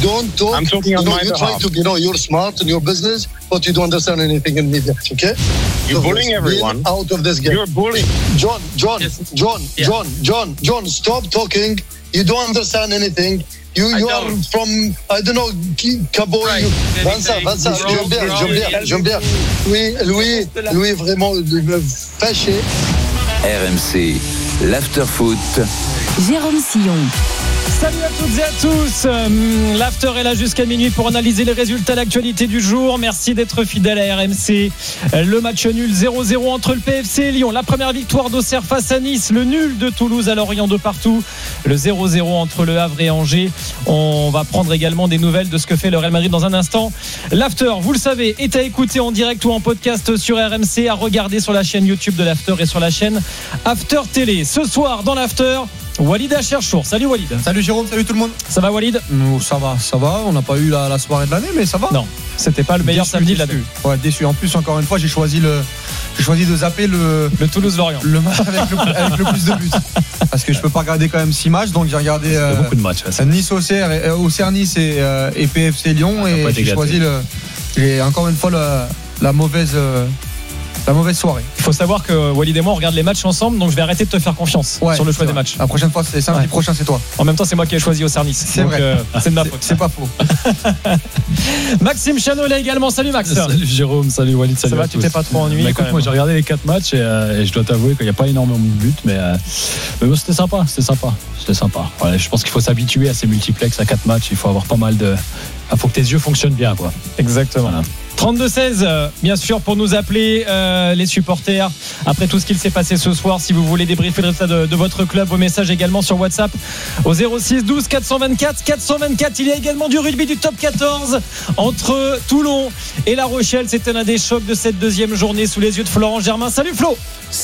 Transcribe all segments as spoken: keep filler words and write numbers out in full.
don't talk. I'm talking you on know, my you're trying behalf. to, you know, you're smart in your business, but you don't understand anything in media. Okay? You're So bullying everyone. Out of this game. You're bullying. John, John, Yes. John, Yeah. John, John, John, stop talking. You don't understand anything. You, I you are don't. from, I don't know, Cabo. Right. You- Very Vincent, nice. Vincent, Wrong, j'aime bien, wrong, j'aime bien, wrong. j'aime bien. Louis, Louis, Louis, vraiment, il me fait chier. R M C, l'after-foot. Jérôme Sillon. Salut à toutes et à tous. Hum, L'after est là jusqu'à minuit pour analyser les résultats, l'actualité du jour. Merci d'être fidèle à R M C. Le match nul zéro zéro entre le P F C et Lyon. La première victoire d'Auxerre face à Nice. Le nul de Toulouse à Lorient de partout. Le zéro zéro entre Le Havre et Angers. On va prendre également des nouvelles de ce que fait le Real Madrid dans un instant. L'after, vous le savez, est à écouter en direct ou en podcast sur R M C, à regarder sur la chaîne YouTube de l'after et sur la chaîne After Télé. Ce soir dans l'after, Walid Acharchour. Salut Walid. Salut Jérôme, salut tout le monde. Ça va Walid? Nous, ça va, ça va. On n'a pas eu la, la soirée de l'année, mais ça va. Non, c'était pas le meilleur Déçu, samedi de déçu. l'année. Ouais, déçu. En plus, encore une fois, j'ai choisi le, j'ai choisi de zapper le, Le Toulouse-Lorient. le match avec le, avec le plus de buts. Parce que je peux pas regarder quand même six matchs, donc j'ai regardé euh, beaucoup de matchs. Ouais, Nice Auxerre, et- euh, Auxerre Nice et, euh, et P F C Lyon, pas et été j'ai gâté. choisi le, j'ai encore une fois la, la mauvaise, euh, la mauvaise soirée. Il faut savoir que Walid et moi on regarde les matchs ensemble, donc je vais arrêter de te faire confiance Ouais, sur le choix c'est des vrai. matchs. La prochaine fois, c'est samedi Ouais. prochain, c'est toi. En même temps, c'est moi qui ai choisi au Cernis. C'est donc, vrai. euh, c'est de ma C'est, faute. c'est pas faux. Maxime Chanolet également. Salut Max. Salut Jérôme, salut Walid, salut Ça va, à tu tous. t'es pas trop ennuyé Bah, quand écoute, moi même. j'ai regardé les quatre matchs et, euh, et je dois t'avouer qu'il n'y a pas énormément de buts, mais, euh, mais bon, c'était sympa, c'était sympa, c'était sympa. Ouais, je pense qu'il faut s'habituer à ces multiplex à quatre matchs. Il faut avoir pas mal de, il faut que tes yeux fonctionnent bien, quoi. Exactement. Voilà. trente-deux seize, euh, bien sûr, pour nous appeler euh, les supporters après tout ce qu'il s'est passé ce soir. Si vous voulez débriefer le résultat de, de votre club, vos messages également sur WhatsApp au zéro six douze quatre cent vingt-quatre quatre cent vingt-quatre. Il y a également du rugby du top quatorze entre Toulon et La Rochelle. C'était l'un des chocs de cette deuxième journée sous les yeux de Florent Germain. Salut Flo.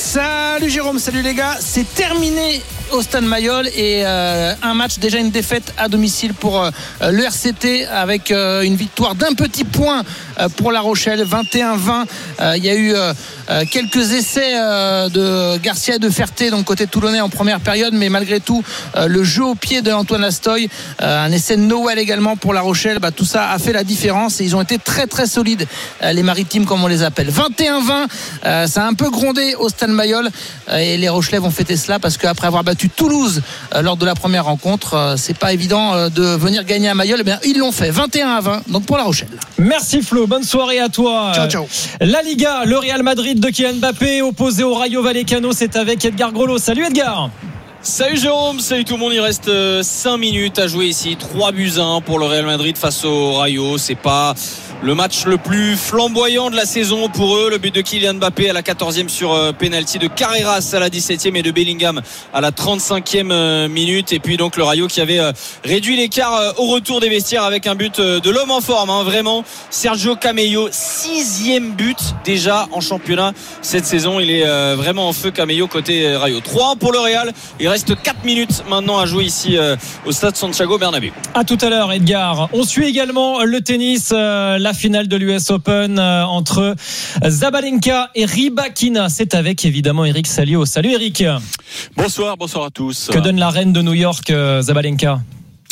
Salut Jérôme, salut les gars. C'est terminé au Stade Mayol et euh, un match, déjà une défaite à domicile pour euh, le R C T avec euh, une victoire d'un petit point euh, pour La Rochelle, vingt et un vingt. Euh, il y a eu euh, euh, quelques essais euh, de Garcia et de Ferté, donc côté toulonnais en première période, mais malgré tout euh, le jeu au pied de Antoine Astoy, euh, un essai de Noël également pour La Rochelle, bah, tout ça a fait la différence et ils ont été très très solides, euh, les maritimes comme on les appelle. vingt et un vingt, euh, ça a un peu grondé au Stade Mayol euh, et les Rochelais vont fêter cela parce qu'après avoir battu Toulouse euh, lors de la première rencontre, euh, c'est pas évident euh, de venir gagner à Mayol. Eh bien, ils l'ont fait, vingt et un à vingt, donc pour La Rochelle. Merci Flo, bonne soirée à toi. Ciao, ciao. La Liga, le Real Madrid de Kylian Mbappé opposé au Rayo Vallecano, c'est avec Edgar Grollo. Salut Edgar. Salut Jérôme, salut tout le monde, il reste cinq minutes à jouer ici, trois buts à un pour le Real Madrid face au Rayo. C'est pas le match le plus flamboyant de la saison pour eux. Le but de Kylian Mbappé à la quatorzième sur penalty, de Carreras à la dix-septième et de Bellingham à la trente-cinquième minute. Et puis donc le Rayo qui avait réduit l'écart au retour des vestiaires avec un but de l'homme en forme, hein, vraiment, Sergio Camello, sixième but déjà en championnat cette saison. Il est vraiment en feu, Camello côté Rayo. trois un pour le Real. Il reste quatre minutes maintenant à jouer ici au stade Santiago Bernabéu. À tout à l'heure Edgar. On suit également le tennis, euh, la finale de l'U S Open euh, entre Zabalenka et Rybakina. C'est avec évidemment Eric Salio. Salut Eric. Bonsoir, bonsoir à tous. Que donne la reine de New York, euh, Zabalenka?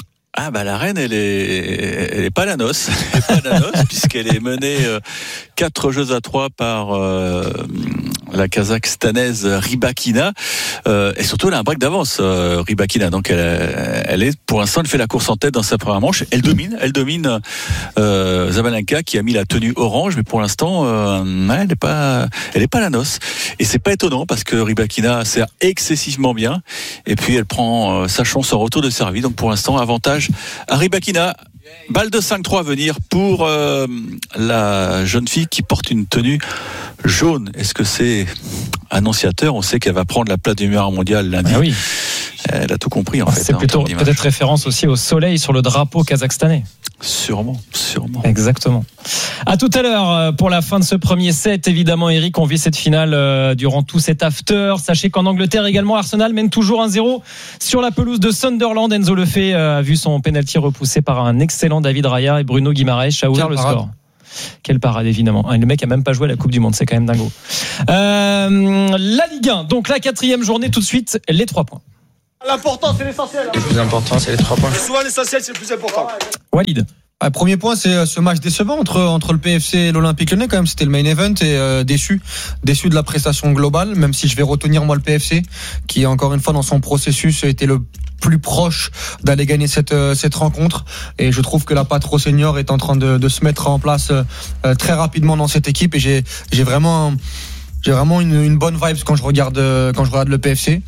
Ah bah la reine, elle est, elle est pas la noce, elle est pas la noce puisqu'elle est menée euh, quatre jeux à trois par euh, la Kazakhstanaise Rybakina, euh, et surtout elle a un break d'avance, euh, Rybakina. Donc elle, elle est pour l'instant, elle fait la course en tête dans sa première manche. Elle domine, elle domine euh, Zabalenka qui a mis la tenue orange, mais pour l'instant, euh, elle n'est pas, elle est pas la noce. Et c'est pas étonnant parce que Rybakina sert excessivement bien, et puis elle prend euh, sa chance en retour de service. Donc pour l'instant, avantage à Rybakina. Balle de cinq trois à venir pour euh, la jeune fille qui porte une tenue jaune. Est-ce que c'est annonciateur? On sait qu'elle va prendre la place du numéro un mondial lundi. Ah oui. Elle a tout compris en fait. C'est hein, plutôt en peut-être référence aussi au soleil sur le drapeau kazakhstanais. Sûrement, sûrement. Exactement. À tout à l'heure pour la fin de ce premier set. Évidemment, Eric, on vit cette finale durant tout cet after. Sachez qu'en Angleterre également, Arsenal mène toujours un zéro sur la pelouse de Sunderland. Enzo Lefebvre a vu son penalty repoussé par un excellent David Raya et Bruno Guimaraes a ouvert le score. Quelle parade, évidemment. Le mec a même pas joué à la Coupe du Monde, c'est quand même dingo. Euh, la Ligue un, donc la quatrième journée, tout de suite, les trois points. L'important, c'est l'essentiel. Le plus important, c'est les trois points. Et souvent, l'essentiel, c'est le plus important. Walid. Ah, premier point, c'est ce match décevant entre entre le P F C et l'Olympique Lyonnais. Quand même, c'était le main event et euh, déçu, déçu de la prestation globale. Même si je vais retenir moi le P F C, qui encore une fois dans son processus a été le plus proche d'aller gagner cette cette rencontre. Et je trouve que la patte Rosseignor est en train de, de se mettre en place euh, très rapidement dans cette équipe. Et j'ai j'ai vraiment J'ai vraiment une, une bonne vibe quand je regarde quand je regarde le P F C.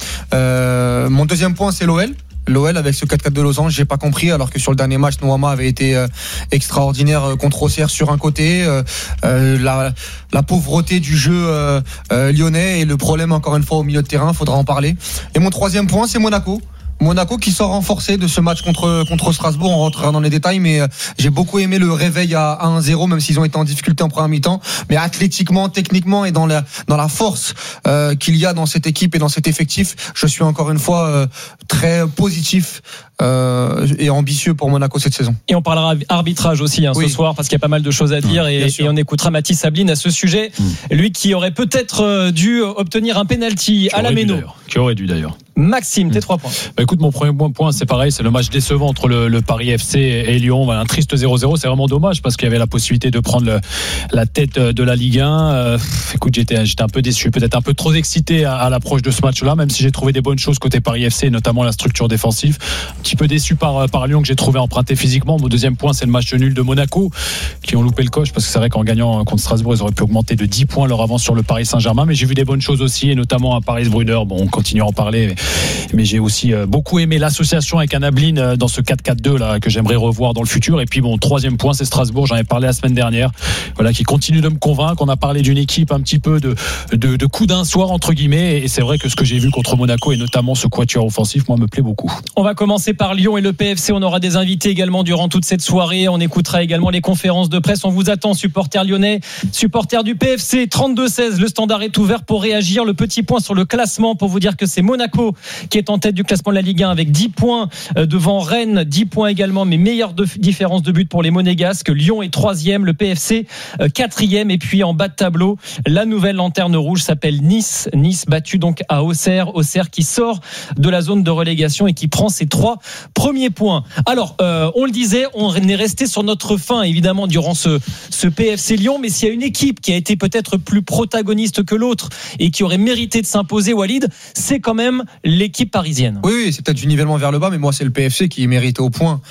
Euh, mon deuxième point, c'est l'O L. L'O L avec ce quatre quatre de Losange, j'ai pas compris, alors que sur le dernier match, Noama avait été euh, extraordinaire contre Auxerre sur un côté. Euh, euh, la, la pauvreté du jeu euh, euh, lyonnais et le problème encore une fois au milieu de terrain, faudra en parler. Et mon troisième point, c'est Monaco. Monaco qui sort renforcé de ce match contre contre Strasbourg. On rentrera dans les détails, mais j'ai beaucoup aimé le réveil à un zéro, même s'ils ont été en difficulté en première mi-temps. Mais athlétiquement, techniquement et dans la dans la force euh, qu'il y a dans cette équipe et dans cet effectif, je suis encore une fois euh, très positif euh, et ambitieux pour Monaco cette saison. Et on parlera arbitrage aussi hein, oui. ce soir, parce qu'il y a pas mal de choses à dire, mmh, et, et on écoutera Mathis Sabline à ce sujet. Mmh. Lui qui aurait peut-être dû obtenir un penalty à la Méno. Qui aurait dû d'ailleurs. Maxime, tes trois points. Bah écoute, mon premier point, c'est pareil, c'est le match décevant entre le, le Paris F C et Lyon. Un triste zéro zéro, c'est vraiment dommage parce qu'il y avait la possibilité de prendre le, la tête de la Ligue un. Euh, écoute, j'étais, j'étais un peu déçu, peut-être un peu trop excité à, à l'approche de ce match-là, même si j'ai trouvé des bonnes choses côté Paris F C, notamment la structure défensive. Un petit peu déçu par, par Lyon que j'ai trouvé emprunté physiquement. Mon deuxième point, c'est le match nul de Monaco qui ont loupé le coche parce que c'est vrai qu'en gagnant contre Strasbourg, ils auraient pu augmenter de dix points leur avance sur le Paris Saint-Germain. Mais j'ai vu des bonnes choses aussi, et notamment à Paris-Brunner. Bon, on continue à en parler, mais, mais j'ai aussi beaucoup aimé l'association avec Anablin dans ce quatre quatre deux là que j'aimerais revoir dans le futur. Et puis bon, troisième point, c'est Strasbourg, j'en ai parlé la semaine dernière, voilà, qui continue de me convaincre. On a parlé d'une équipe un petit peu de, de, de coup d'un soir entre guillemets, et c'est vrai que ce que j'ai vu contre Monaco et notamment ce quatuor offensif, moi, me plaît beaucoup. On va commencer par Lyon et le P F C. On aura des invités également durant toute cette soirée. On écoutera également les conférences de presse. On vous attend, supporters lyonnais, supporters du P F C. Trente-deux seize, le standard est ouvert pour réagir. Le petit point sur le classement pour vous dire que c'est Monaco qui est en tête du classement de la Ligue un avec dix points devant Rennes, dix points également, mais meilleure de, différence de but pour les Monégasques. Lyon est troisième, le P F C quatrième, et puis en bas de tableau, la nouvelle lanterne rouge s'appelle Nice. Nice battu donc à Auxerre, Auxerre qui sort de la zone de relégation et qui prend ses trois premiers points. Alors, euh, on le disait, on est resté sur notre faim évidemment durant ce, ce P F C Lyon, mais s'il y a une équipe qui a été peut-être plus protagoniste que l'autre et qui aurait mérité de s'imposer, Walid, c'est quand même l'équipe parisienne. Oui, oui, c'est peut-être du nivellement vers le bas, mais moi c'est le P F C qui mérite au point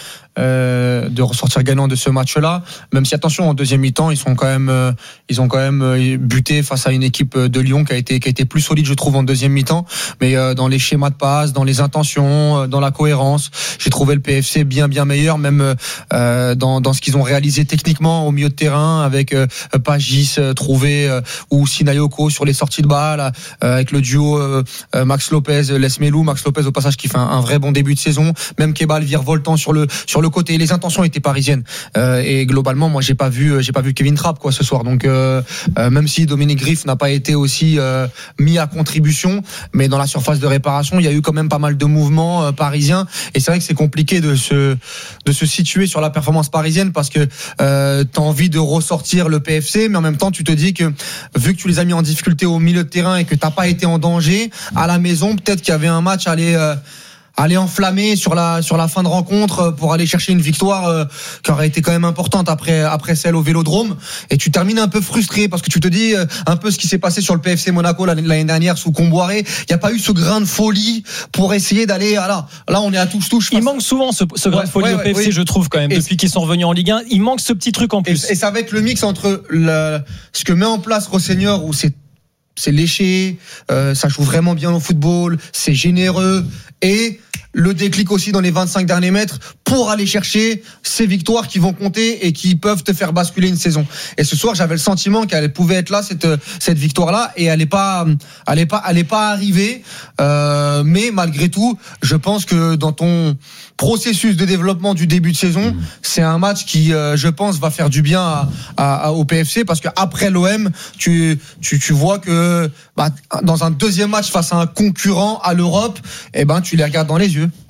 euh, de ressortir gagnant de ce match-là. Même si, attention, en deuxième mi-temps, ils sont quand même, euh, ils ont quand même euh, buté face à une équipe de Lyon qui a été qui a été plus solide, je trouve, en deuxième mi-temps. Mais euh, dans les schémas de passe, dans les intentions, euh, dans la cohérence, j'ai trouvé le P F C bien bien meilleur, même euh, dans dans ce qu'ils ont réalisé techniquement au milieu de terrain avec euh, Pagis euh, trouvé euh, ou Sinayoko sur les sorties de balle, euh, avec le duo euh, Max Lopez, Lesmelou, Max Lopez au passage qui fait un, un vrai bon début de saison, même Kebal virevoltant sur le sur le côté. Les intentions étaient parisiennes euh, et globalement, moi j'ai pas vu j'ai pas vu Kevin Trapp quoi ce soir. Donc euh, euh, même si Dominique Griff n'a pas été aussi euh, mis à contribution, mais dans la surface de réparation, il y a eu quand même pas mal de mouvements euh, parisiens, et c'est vrai que c'est compliqué de se de se situer sur la performance parisienne parce que euh, t'as envie de ressortir le P F C, mais en même temps tu te dis que vu que tu les as mis en difficulté au milieu de terrain et que t'as pas été en danger à la maison, peut-être qu'il y avait un match à aller euh, aller enflammer sur la sur la fin de rencontre pour aller chercher une victoire euh, qui aurait été quand même importante après après celle au Vélodrome, et tu termines un peu frustré parce que tu te dis euh, un peu ce qui s'est passé sur le P F C Monaco l'année dernière sous Comboiré. Il n'y a pas eu ce grain de folie pour essayer d'aller ah là là on est à touche touche. Il manque souvent ce, ce grain ouais, de folie ouais, au P F C, ouais, je trouve quand même, et depuis qu'ils sont revenus en Ligue un, il manque ce petit truc en plus. Et, et ça va être le mix entre le, ce que met en place Rosseignor, où c'est c'est léché, euh, ça joue vraiment bien au football, c'est généreux, et le déclic aussi dans les vingt-cinq derniers mètres pour aller chercher ces victoires qui vont compter et qui peuvent te faire basculer une saison. Et ce soir, j'avais le sentiment qu'elle pouvait être là, cette cette victoire-là, et elle est pas, elle est pas, elle est pas arrivée. Euh, mais malgré tout, je pense que dans ton processus de développement du début de saison, mmh. c'est un match qui, euh, je pense, va faire du bien à, à, à, au P F C, parce que après l'O M, tu tu tu vois que bah, dans un deuxième match face à un concurrent à l'Europe, eh ben tu les regardes dans les yeux.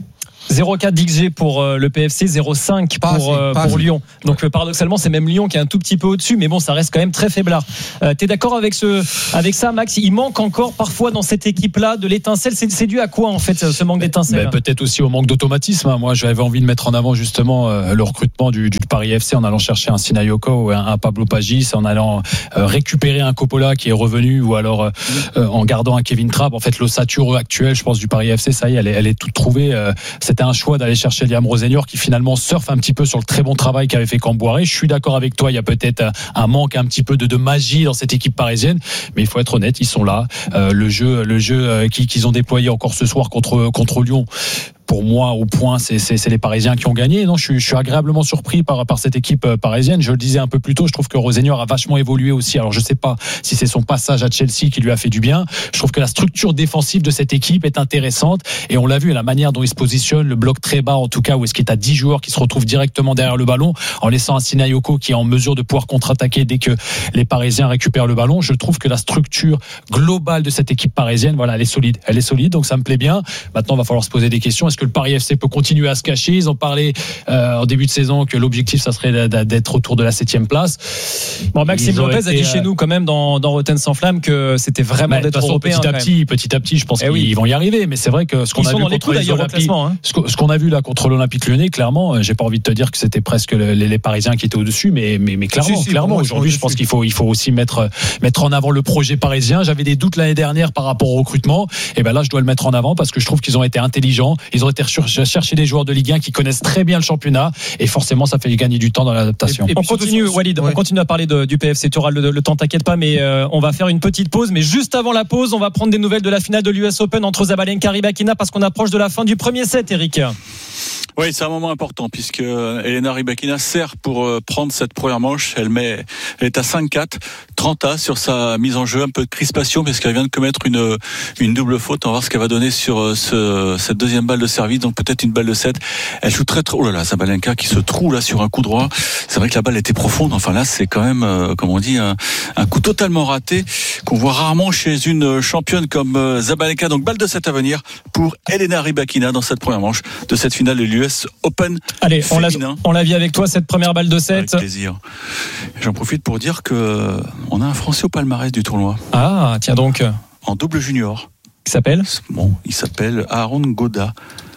zéro virgule quatre d'X G pour euh, le P F C, zéro virgule cinq Pas pour, assez, euh, pas pour assez. Lyon. Donc euh, paradoxalement, c'est même Lyon qui est un tout petit peu au-dessus, mais bon, ça reste quand même très faiblard. Euh, T'es d'accord avec ce, avec ça, Max? Il manque encore parfois dans cette équipe-là de l'étincelle. C'est, c'est dû à quoi en fait ce manque d'étincelle? Ben, peut-être aussi au manque d'automatisme. Moi, j'avais envie de mettre en avant justement euh, le recrutement du, du Paris F C en allant chercher un Sinayoko ou un, un Pablo Pagis, en allant euh, récupérer un Coppola qui est revenu, ou alors euh, euh, en gardant un Kevin Trapp. En fait, l'ossature actuelle, je pense, du Paris F C, ça y est, elle est, elle est toute trouvée. Euh, c'était un choix d'aller chercher Liam Rosenior qui finalement surfe un petit peu sur le très bon travail qu'avait fait Camboiré. Je suis d'accord avec toi, il y a peut-être un manque un petit peu de, de magie dans cette équipe parisienne, mais il faut être honnête, ils sont là. Euh, le jeu, le jeu qu'ils, qu'ils ont déployé encore ce soir contre contre Lyon. Pour moi, au point, c'est, c'est, c'est les Parisiens qui ont gagné. Non, je suis, je suis agréablement surpris par, par cette équipe parisienne. Je le disais un peu plus tôt, je trouve que Rosenior a vachement évolué aussi. Alors, je sais pas si c'est son passage à Chelsea qui lui a fait du bien. Je trouve que la structure défensive de cette équipe est intéressante. Et on l'a vu, la manière dont il se positionne, le bloc très bas, en tout cas, où est-ce qu'il est à dix joueurs qui se retrouvent directement derrière le ballon, en laissant un Sinayoko qui est en mesure de pouvoir contre-attaquer dès que les Parisiens récupèrent le ballon. Je trouve que la structure globale de cette équipe parisienne, voilà, elle est solide. Elle est solide, donc ça me plaît bien. Maintenant, il va falloir se poser des questions. Est-ce que le Paris F C peut continuer à se cacher? Ils ont parlé euh, en début de saison que l'objectif, ça serait d'être autour de la septième place. Bon, Maxime Lopez été, a dit chez nous quand même dans, dans Rotten sans flamme que c'était vraiment bah, d'être européen. Petit à petit, petit à petit, je pense eh qu'ils oui. vont y arriver. Mais c'est vrai que ce qu'on Ils a sont vu dans les coups d'ailleurs au classement. Hein. Ce, ce qu'on a vu là contre l'Olympique Lyonnais, clairement, j'ai pas envie de te dire que c'était presque les, les Parisiens qui étaient au-dessus, mais, mais, mais clairement, si, si, clairement, aujourd'hui, je pense qu'il faut, il faut aussi mettre, mettre en avant le projet parisien. J'avais des doutes l'année dernière par rapport au recrutement. Et ben là, je dois le mettre en avant parce que je trouve qu'ils ont été intelligents. Ils ont été chercher des joueurs de Ligue un qui connaissent très bien le championnat et forcément ça fait gagner du temps dans l'adaptation. Et, et on continue, Walid, ouais. on continue à parler de, du P F C. Tu auras le, le temps, t'inquiète pas, mais euh, on va faire une petite pause. Mais juste avant la pause, on va prendre des nouvelles de la finale de l'U S Open entre Zabalenka et Rybakina parce qu'on approche de la fin du premier set, Eric. Oui, c'est un moment important puisque Elena Rybakina sert pour prendre cette première manche. Elle met, elle est à cinq quatre, trente A sur sa mise en jeu, un peu de crispation parce qu'elle vient de commettre une une double faute. On va voir ce qu'elle va donner sur ce, cette deuxième balle de service, donc peut-être une balle de sept. Elle joue très très. Oh là là, Zabalenka qui se trouve là sur un coup droit. C'est vrai que la balle était profonde. Enfin là, c'est quand même, euh, comme on dit, un, un coup totalement raté qu'on voit rarement chez une championne comme euh, Zabalenka. Donc balle de sept à venir pour Elena Rybakina dans cette première manche de cette finale de l'U S Open. Allez, on l'a, on l'a vu avec toi cette première balle de sept. Avec plaisir. J'en profite pour dire que on a un Français au palmarès du tournoi. Ah, tiens donc. En double junior. Il s'appelle Bon, il s'appelle Aaron Goda.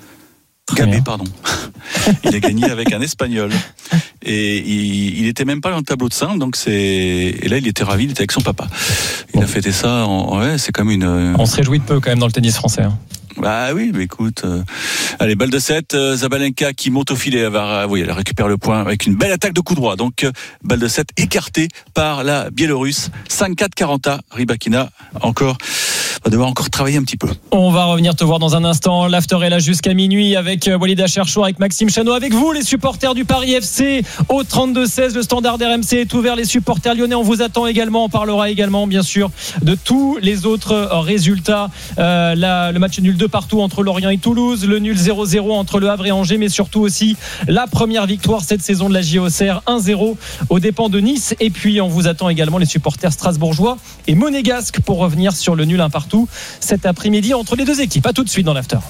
Gabé, pardon. Il a gagné avec un Espagnol. Et il, il était même pas dans le tableau de simple, donc c'est. Et là, il était ravi, il était avec son papa. Il bon. a fêté ça. En... Ouais, c'est comme une. On se réjouit de peu quand même dans le tennis français. Hein. Bah oui, mais écoute. Euh... Allez, balle de sept. Euh, Zabalenka qui monte au filet. Elle va, oui, elle récupère le point avec une belle attaque de coup droit. Donc, euh, balle de sept écartée par la Biélorusse. cinq quatre quarante A. Rybakina encore. Va devoir encore travailler un petit peu. On va revenir te voir dans un instant. L'after est là jusqu'à minuit avec Walid Acharchour, avec Maxime Chanot, avec vous les supporters du Paris F C au trente-deux seize. Le standard R M C est ouvert. Les supporters lyonnais, on vous attend également. On parlera également bien sûr de tous les autres résultats. Euh, la, le match nul deux partout entre Lorient et Toulouse, le nul zéro zéro entre Le Havre et Angers, mais surtout aussi la première victoire cette saison de la J O C R un zéro aux dépens de Nice. Et puis on vous attend également les supporters strasbourgeois et monégasques pour revenir sur le nul un partout cet après-midi entre les deux équipes. À tout de suite dans l'after.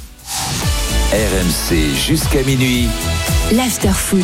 R M C jusqu'à minuit. L'after foot.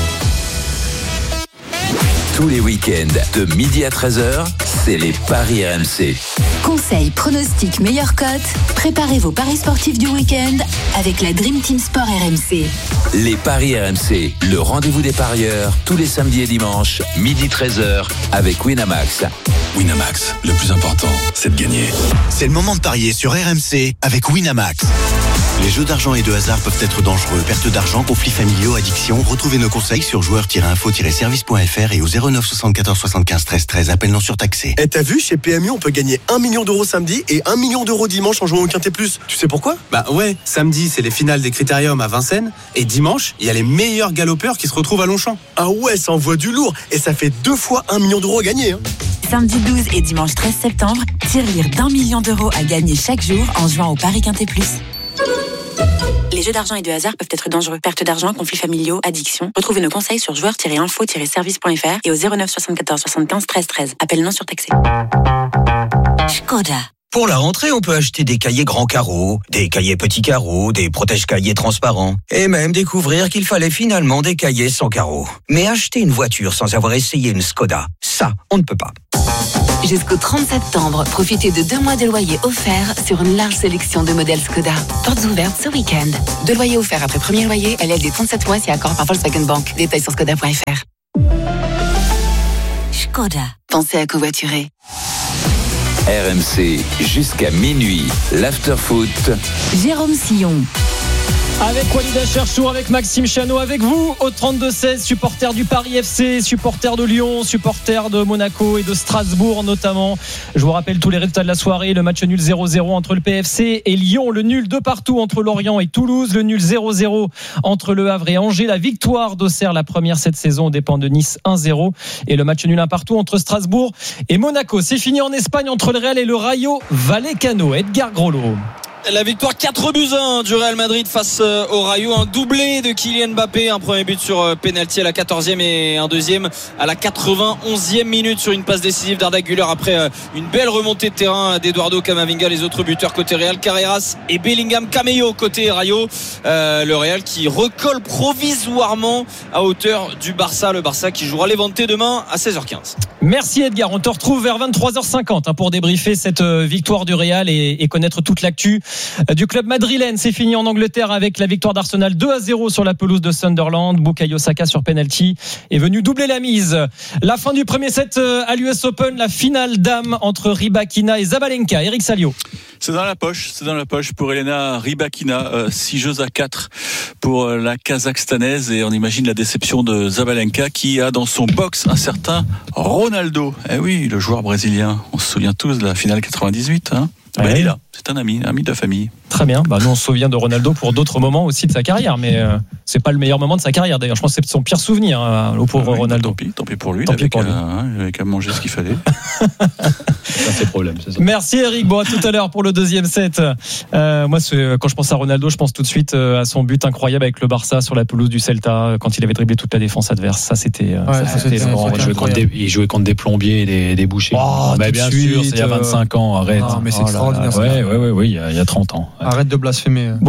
Tous les week-ends de midi à treize heures, c'est les paris R M C. Conseils, pronostics, meilleures cotes. Préparez vos paris sportifs du week-end avec la Dream Team Sport R M C. Les paris R M C, le rendez-vous des parieurs, tous les samedis et dimanches, midi treize heures, avec Winamax. Winamax, le plus important, c'est de gagner. C'est le moment de parier sur R M C avec Winamax. Les jeux d'argent et de hasard peuvent être dangereux. Perte d'argent, conflits familiaux, addiction. Retrouvez nos conseils sur joueurs tiret info tiret service point f r et au zéro neuf soixante-quatorze soixante-quinze treize treize. Appel non surtaxé. Et t'as vu, chez P M U, on peut gagner un million d'euros samedi et un million d'euros dimanche en jouant au Quintet Plus. Tu sais pourquoi ? Bah ouais, samedi, c'est les finales des Critériums à Vincennes. Et dimanche, il y a les meilleurs galopeurs qui se retrouvent à Longchamp. Ah ouais, ça envoie du lourd. Et ça fait deux fois un million d'euros à gagner. Hein. Samedi douze et dimanche treize septembre, tirelire d'un million d'euros à gagner chaque jour en jouant au Paris Quintet Plus. Les jeux d'argent et de hasard peuvent être dangereux. Perte d'argent, conflits familiaux, addiction. Retrouvez nos conseils sur joueurs tiret info tiret service point f r et au zéro neuf soixante-quatorze soixante-quinze treize treize. Appel non surtaxé. Skoda. Pour la rentrée, on peut acheter des cahiers grands carreaux, des cahiers petits carreaux, des protège-cahiers transparents, et même découvrir qu'il fallait finalement des cahiers sans carreaux. Mais acheter une voiture sans avoir essayé une Skoda, ça, on ne peut pas. Jusqu'au trente septembre, profitez de deux mois de loyer offerts sur une large sélection de modèles Skoda. Portes ouvertes ce week-end. Deux loyers offerts après premier loyer, L L D trente-sept mois si accord par Volkswagen Bank. Détails sur skoda point f r. Skoda. Pensez à covoiturer. R M C jusqu'à minuit, l'after-foot. Jérôme Sillon. Avec Walid Cherchou, avec Maxime Chanot, avec vous au trente-deux seize, supporters du Paris F C, supporters de Lyon, supporters de Monaco et de Strasbourg notamment. Je vous rappelle tous les résultats de la soirée. Le match nul zéro zéro entre le P F C et Lyon, le nul de partout entre Lorient et Toulouse, le nul zéro zéro entre Le Havre et Angers, la victoire d'Auxerre, la première cette saison aux dépens de Nice un zéro, et le match nul un partout entre Strasbourg et Monaco. C'est fini en Espagne entre le Real et le Rayo Vallecano. Edgar Groslo. La victoire quatre buts à un du Real Madrid face au Rayo, un doublé de Kylian Mbappé, un premier but sur penalty à la quatorzième et un deuxième à la quatre-vingt-onzième minute sur une passe décisive d'Arda Güler après une belle remontée de terrain d'Eduardo Camavinga. Les autres buteurs côté Real, Carreras et Bellingham. Camello côté Rayo, euh, le Real qui recolle provisoirement à hauteur du Barça, le Barça qui jouera Levante demain à seize heures quinze. Merci Edgar, on te retrouve vers vingt-trois heures cinquante pour débriefer cette victoire du Real et, et connaître toute l'actu du club madrilène. C'est fini en Angleterre avec la victoire d'Arsenal deux à zéro sur la pelouse de Sunderland. Bukayo Saka sur penalty est venu doubler la mise. La fin du premier set à l'U S Open, la finale dames entre Rybakina et Zabalenka. Eric Salio. C'est dans la poche, c'est dans la poche pour Elena Rybakina, euh, six jeux à quatre pour euh, la Kazakhstanaise, et on imagine la déception de Zabalenka qui a dans son box un certain Ronaldo. Eh oui, le joueur brésilien, on se souvient tous de la finale quatre-vingt-dix-huit, hein. Ben, il est là, c'est un ami, un ami de la famille. Très bien, bah, nous on se souvient de Ronaldo pour d'autres moments aussi de sa carrière, mais euh, c'est pas le meilleur moment de sa carrière d'ailleurs. Je pense que c'est son pire souvenir, hein, au pauvre ah oui, Ronaldo. Tant pis, tant pis pour lui, tant il avait, pour qu'à, lui. Hein, il avait qu'à manger ce qu'il fallait. Ça c'est le problème, c'est ça. Merci Eric, bon à tout à l'heure pour le deuxième set. Euh, moi c'est, quand je pense à Ronaldo, je pense tout de suite à son but incroyable avec le Barça sur la pelouse du Celta, quand il avait dribblé toute la défense adverse. Ça c'était, ouais, ça, ça, c'était, c'était bon, il, jouait contre des, il jouait contre des plombiers et des, des bouchers. Oh, bah, bien suite, sûr, c'est il y a vingt-cinq ans, arrête. Ah, mais c'est oh extraordinaire. là là, ouais, ouais, ouais, ouais, il y a, il y a trente ans. Ouais. Arrête de blasphémer. Bon,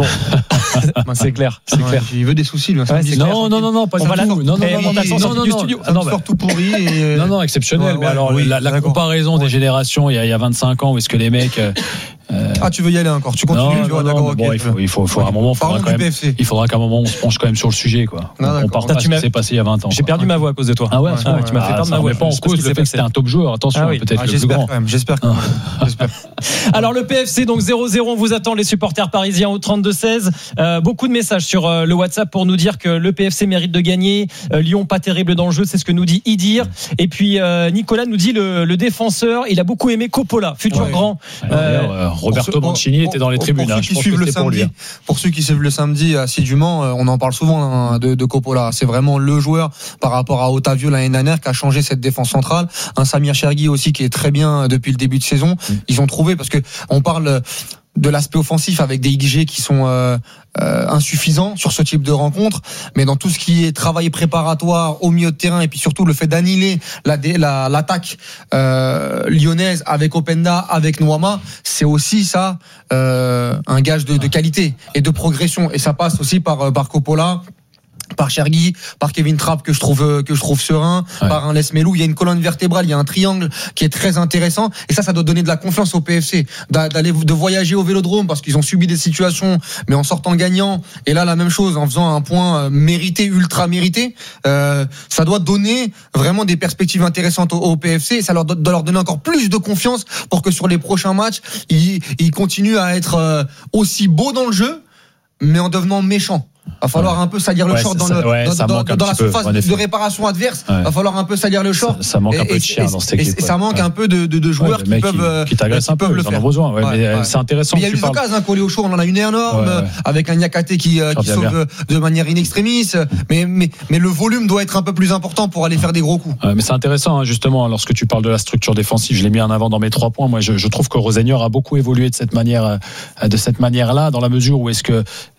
c'est clair, c'est ouais, clair. Il veut des soucis, lui. Ouais, c'est clair. Non, non, non, non, pas on du va tout. la... Non, non, non, eh, non, on non, non, non, du non. studio. Ça Non, me bah, sort tout pourri. Et... Non, non, exceptionnel. Ouais, mais ouais, alors, oui, la, la comparaison des générations, il y a, il y a vingt-cinq ans, où est-ce que les mecs. Euh, ah, tu veux y aller encore? Tu continues? non, tu vois, non, d'accord, non, ok. bon, il faut, il faut, il faut à un moment, faudra quand même, il faudra qu'à un moment on se penche quand même sur le sujet, quoi. Non, on parle pas de ce qui s'est passé il y a vingt ans. J'ai perdu ma voix à cause de toi. Ah ouais, ah, ouais tu m'as fait perdre ma voix. Pas en cause le fait que c'était un top joueur. Attention, ah oui. peut-être ah, le plus j'espère grand. quand même, j'espère quand même. J'espère. Alors le P F C donc zéro zéro, on vous attend les supporters parisiens au trente-deux seize. Euh, beaucoup de messages sur euh, le WhatsApp pour nous dire que le P F C mérite de gagner. Euh, Lyon pas terrible dans le jeu, c'est ce que nous dit Idir. Et puis euh, Nicolas nous dit le, le défenseur, il a beaucoup aimé Coppola, futur ouais. grand. Euh, euh, Roberto Mancini était dans les tribunes. Pour, hein, ceux qui je pense suivent que le c'était pour samedi, lui. pour ceux qui suivent le samedi assidûment, on en parle souvent hein, de, de Coppola. C'est vraiment le joueur par rapport à Otavio l'année dernière qui a changé cette défense centrale. Un Samir Chergui aussi qui est très bien depuis le début de saison. Ils ont trouvé, parce que on parle de l'aspect offensif avec des X G qui sont euh, euh, insuffisants sur ce type de rencontre, mais dans tout ce qui est travail préparatoire au milieu de terrain et puis surtout le fait d'annihiler la, la, l'attaque euh, lyonnaise avec Openda, avec Nouama, c'est aussi ça euh, un gage de, de qualité et de progression, et ça passe aussi par, par Coppola, par Chergui, par Kevin Trapp que je trouve que je trouve serein, ouais. par un Les Melou. Il y a une colonne vertébrale, il y a un triangle qui est très intéressant, et ça ça doit donner de la confiance au P F C d'aller de voyager au Vélodrome, parce qu'ils ont subi des situations mais en sortant gagnant, et là la même chose en faisant un point mérité, ultra mérité. Euh, ça doit donner vraiment des perspectives intéressantes au, au P F C, et ça leur doit, doit leur donner encore plus de confiance pour que sur les prochains matchs ils, ils continuent à être aussi beaux dans le jeu mais en devenant méchants. Va falloir ouais. un peu salir le ouais, short dans, le, ouais, dans, dans, dans la surface peu, de réparation adverse. Ouais. Va falloir un peu salir le short. Ça, ça manque et, un peu de chien et, dans cette équipe. Et, et ça manque ouais. un peu de, de, de joueurs ouais, qui peuvent qui, qui t'agressent un peu. Le faire. Besoin, ouais, ouais, mais ouais. c'est intéressant. Mais il y a eu des occasions hein, collées au chaud. On en a une énorme ouais, ouais. avec un Niakate qui, euh, qui sauve bien. de manière in extremis. Mais, mais, mais le volume doit être un peu plus important pour aller faire des gros coups. Ouais, mais c'est intéressant, hein, justement, lorsque tu parles de la structure défensive. Je l'ai mis en avant dans mes trois points. Moi, je, je trouve que Rosenior a beaucoup évolué de cette manière, de cette manière-là, dans la mesure où est-ce que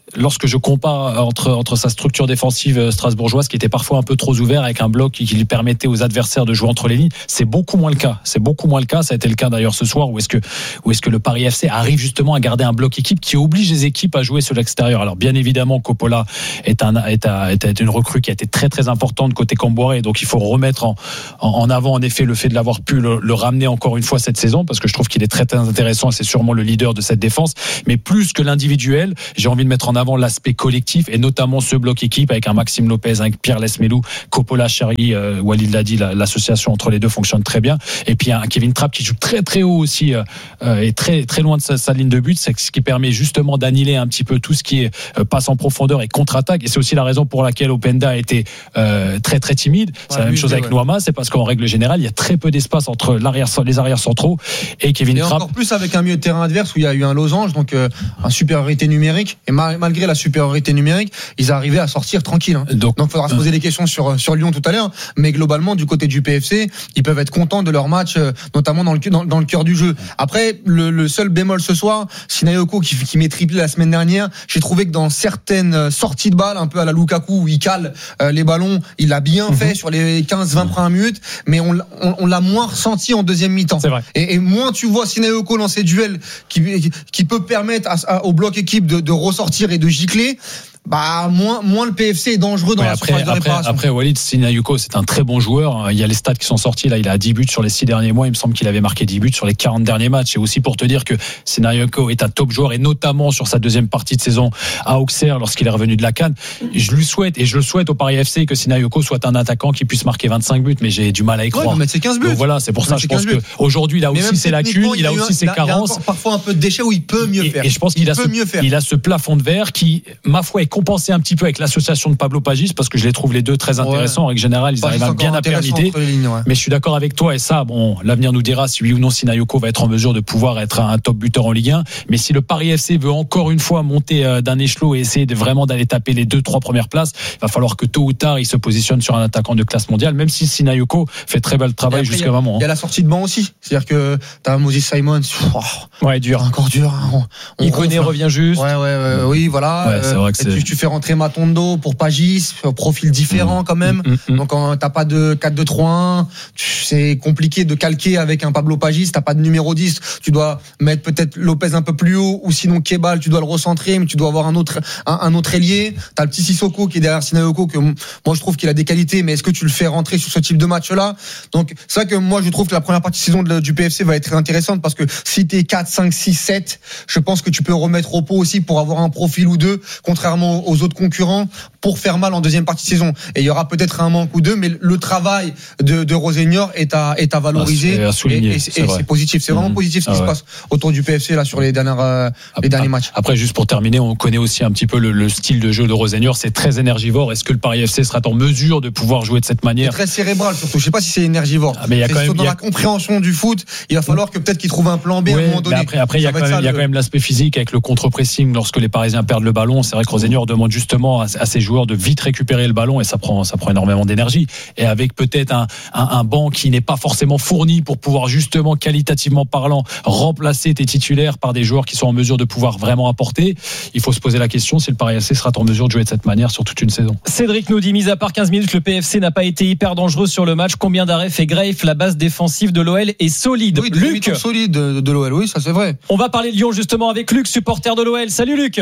lorsque je compare entre, entre sa structure défensive strasbourgeoise, qui était parfois un peu trop ouverte, avec un bloc qui, qui lui permettait aux adversaires de jouer entre les lignes, c'est beaucoup moins le cas. C'est beaucoup moins le cas. Ça a été le cas d'ailleurs ce soir, où est-ce que, où est-ce que le Paris F C arrive justement à garder un bloc équipe qui oblige les équipes à jouer sur l'extérieur. Alors bien évidemment, Coppola est, un, est, un, est une recrue qui a été très très importante côté Camboiré, donc il faut remettre en, en, en avant en effet le fait de l'avoir pu le, le ramener encore une fois cette saison, parce que je trouve qu'il est très très intéressant et c'est sûrement le leader de cette défense. Mais plus que l'individuel, j'ai envie de mettre en avant l'aspect collectif et notamment ce bloc équipe avec un Maxime Lopez, avec Pierre Lesmelou, Coppola, Chergui, euh, Walid l'a dit, la, l'association entre les deux fonctionne très bien. Et puis un Kevin Trapp qui joue très très haut aussi euh, et très très loin de sa, sa ligne de but, c'est ce qui permet justement d'annihiler un petit peu tout ce qui est euh, passe en profondeur et contre-attaque. Et c'est aussi la raison pour laquelle Openda a été euh, très très timide. C'est ouais, la même chose avec ouais. Nouama, c'est parce qu'en règle générale, il y a très peu d'espace entre l'arrière, les arrières centraux et Kevin et Trapp. Encore plus avec un milieu de terrain adverse où il y a eu un losange, donc euh, une supériorité numérique. Et ma, malgré la supériorité numérique, ils arrivaient à sortir tranquille. Hein. Donc, il faudra se poser des questions sur sur Lyon tout à l'heure. Mais globalement, du côté du P F C, ils peuvent être contents de leur match, euh, notamment dans le dans, dans le cœur du jeu. Après, le, le seul bémol ce soir, Sinayoko qui, qui met triplé la semaine dernière, j'ai trouvé que dans certaines sorties de balles, un peu à la Lukaku, où il cale euh, les ballons, il l'a bien mm-hmm. fait sur les quinze vingt premières minutes, mais on, on, on l'a moins ressenti en deuxième mi-temps. C'est vrai. Et, et moins tu vois Sinayoko dans ces duels qui, qui, qui peut permettre à, à, au bloc équipe de, de ressortir et de gicler, bah moins moins le P F C est dangereux dans ouais, la après, surface de après, réparation. Après Walid Sinayoko, c'est un très bon joueur. Il y a les stats qui sont sortis là, il a dix buts sur les six derniers mois, il me semble qu'il avait marqué dix buts sur les quarante derniers matchs. Et aussi pour te dire que Sinayoko est un top joueur, et notamment sur sa deuxième partie de saison à Auxerre lorsqu'il est revenu de la CAN. Je lui souhaite et je le souhaite au Paris F C que Sinayoko soit un attaquant qui puisse marquer vingt-cinq buts, mais j'ai du mal à y croire. Ouais, c'est quinze buts. Donc voilà, c'est pour ça je pense que aujourd'hui il a aussi ses lacunes, il a aussi ses carences. Il a parfois un peu de déchets où il peut mieux faire. Et je pense qu'il a ce, il a ce plafond de verre qui, ma foi, est compensé un petit peu avec l'association de Pablo Pagis, parce que je les trouve les deux très intéressants. Ouais. En règle générale, ils Pagis arrivent à bien à permuter. Ouais. Mais je suis d'accord avec toi, et ça, bon, l'avenir nous dira si oui ou non Sinayoko va être en mesure de pouvoir être un top buteur en Ligue un. Mais si le Paris F C veut encore une fois monter d'un échelon et essayer de vraiment d'aller taper les deux, trois premières places, il va falloir que tôt ou tard il se positionne sur un attaquant de classe mondiale, même si Sinayoko fait très bel travail jusqu'à moment. Il y a la sortie de banc aussi. C'est-à-dire que t'as Moses Simon. Oh, ouais, dur. Encore dur. On, on il connaît, revient juste. Ouais, ouais, ouais, oui, voilà. Ouais, c'est vrai que c'est... Tu, tu fais rentrer Matondo pour Pagis, profil différent mmh. quand même. Mmh. Donc quand t'as pas de quatre deux trois un, c'est compliqué de calquer avec un Pablo Pagis, t'as pas de numéro dix, tu dois mettre peut-être Lopez un peu plus haut, ou sinon Kebal, tu dois le recentrer, mais tu dois avoir un autre un, un autre ailier. T'as le petit Sissoko qui est derrière Sinayoko, que moi je trouve qu'il a des qualités, mais est-ce que tu le fais rentrer sur ce type de match-là? Donc c'est vrai que moi je trouve que la première partie de saison de, du P F C va être très intéressante, parce que si t'es quatre, cinq, six, sept, je pense que tu peux remettre au pot aussi pour avoir un profil ou deux, contrairement aux autres concurrents, pour faire mal en deuxième partie de saison. Et il y aura peut-être un manque ou deux, mais le travail de, de Rosenior est à, est à valoriser. Ah, c'est à et, et, c'est, et c'est positif. C'est vraiment mmh. positif ce qui ah, se ouais. passe autour du P F C là sur les dernières, euh, les derniers matchs. Après, juste pour terminer, on connaît aussi un petit peu le, le style de jeu de Rosenior. C'est très énergivore. Est-ce que le Paris F C sera en mesure de pouvoir jouer de cette manière? C'est très cérébral surtout. Je sais pas si c'est énergivore. Ah, mais il y a quand même, dans y a... la compréhension du foot, il va falloir que peut-être qu'il trouve un plan B ouais, à un moment donné. Après, après, il y a quand même, il y a quand même l'aspect physique avec le contre-pressing lorsque les Parisiens perdent le ballon. C'est vrai que Rosenior demande justement à, à ses joueurs de vite récupérer le ballon, et ça prend, ça prend énormément d'énergie. Et avec peut-être un, un, un banc qui n'est pas forcément fourni pour pouvoir justement, qualitativement parlant, remplacer tes titulaires par des joueurs qui sont en mesure de pouvoir vraiment apporter, il faut se poser la question si le Paris F C sera en mesure de jouer de cette manière sur toute une saison. Cédric nous dit, mis à part quinze minutes, le P F C n'a pas été hyper dangereux sur le match. Combien d'arrêts fait Greif? La base défensive de l'O L est solide. Oui, Luc, solide de, de l'O L, oui, ça c'est vrai. On va parler de Lyon justement avec Luc, supporter de l'O L. Salut Luc.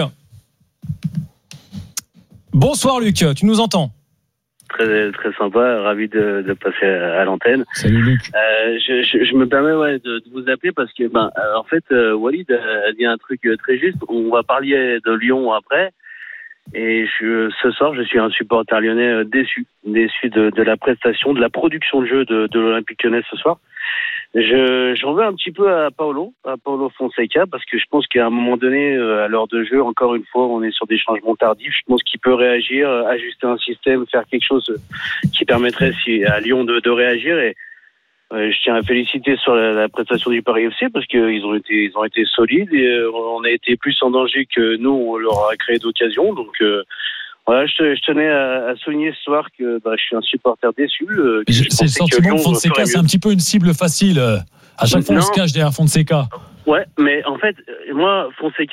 Bonsoir Luc, tu nous entends? Très, très sympa, ravi de, de passer à l'antenne. Salut Luc. Euh, je, je, je me permets ouais, de, de vous appeler parce que, ben, en fait, euh, Walid a dit un truc très juste. On va parler de Lyon après. Et je, ce soir, je suis un supporter lyonnais déçu, déçu de, de la prestation, de la production de jeu de, de l'Olympique Lyonnais ce soir. Je, j'en veux un petit peu à Paolo, à Paolo Fonseca, parce que je pense qu'à un moment donné, à l'heure de jeu, encore une fois, on est sur des changements tardifs. Je pense qu'il peut réagir, ajuster un système, faire quelque chose qui permettrait si, à Lyon de, de réagir. Et euh, je tiens à féliciter sur la, la prestation du Paris F C, parce qu'ils ont été, ils ont été solides et euh, on a été plus en danger que nous, on leur a créé d'occasion. Donc euh, voilà, je, je tenais à, à souligner ce soir que bah, je suis un supporter déçu. Euh, que c'est le sentiment que Fonseca, c'est un petit peu une cible facile. À chaque fois, non. On se cache derrière Fonseca. Ouais, mais en fait, moi, Fonseca,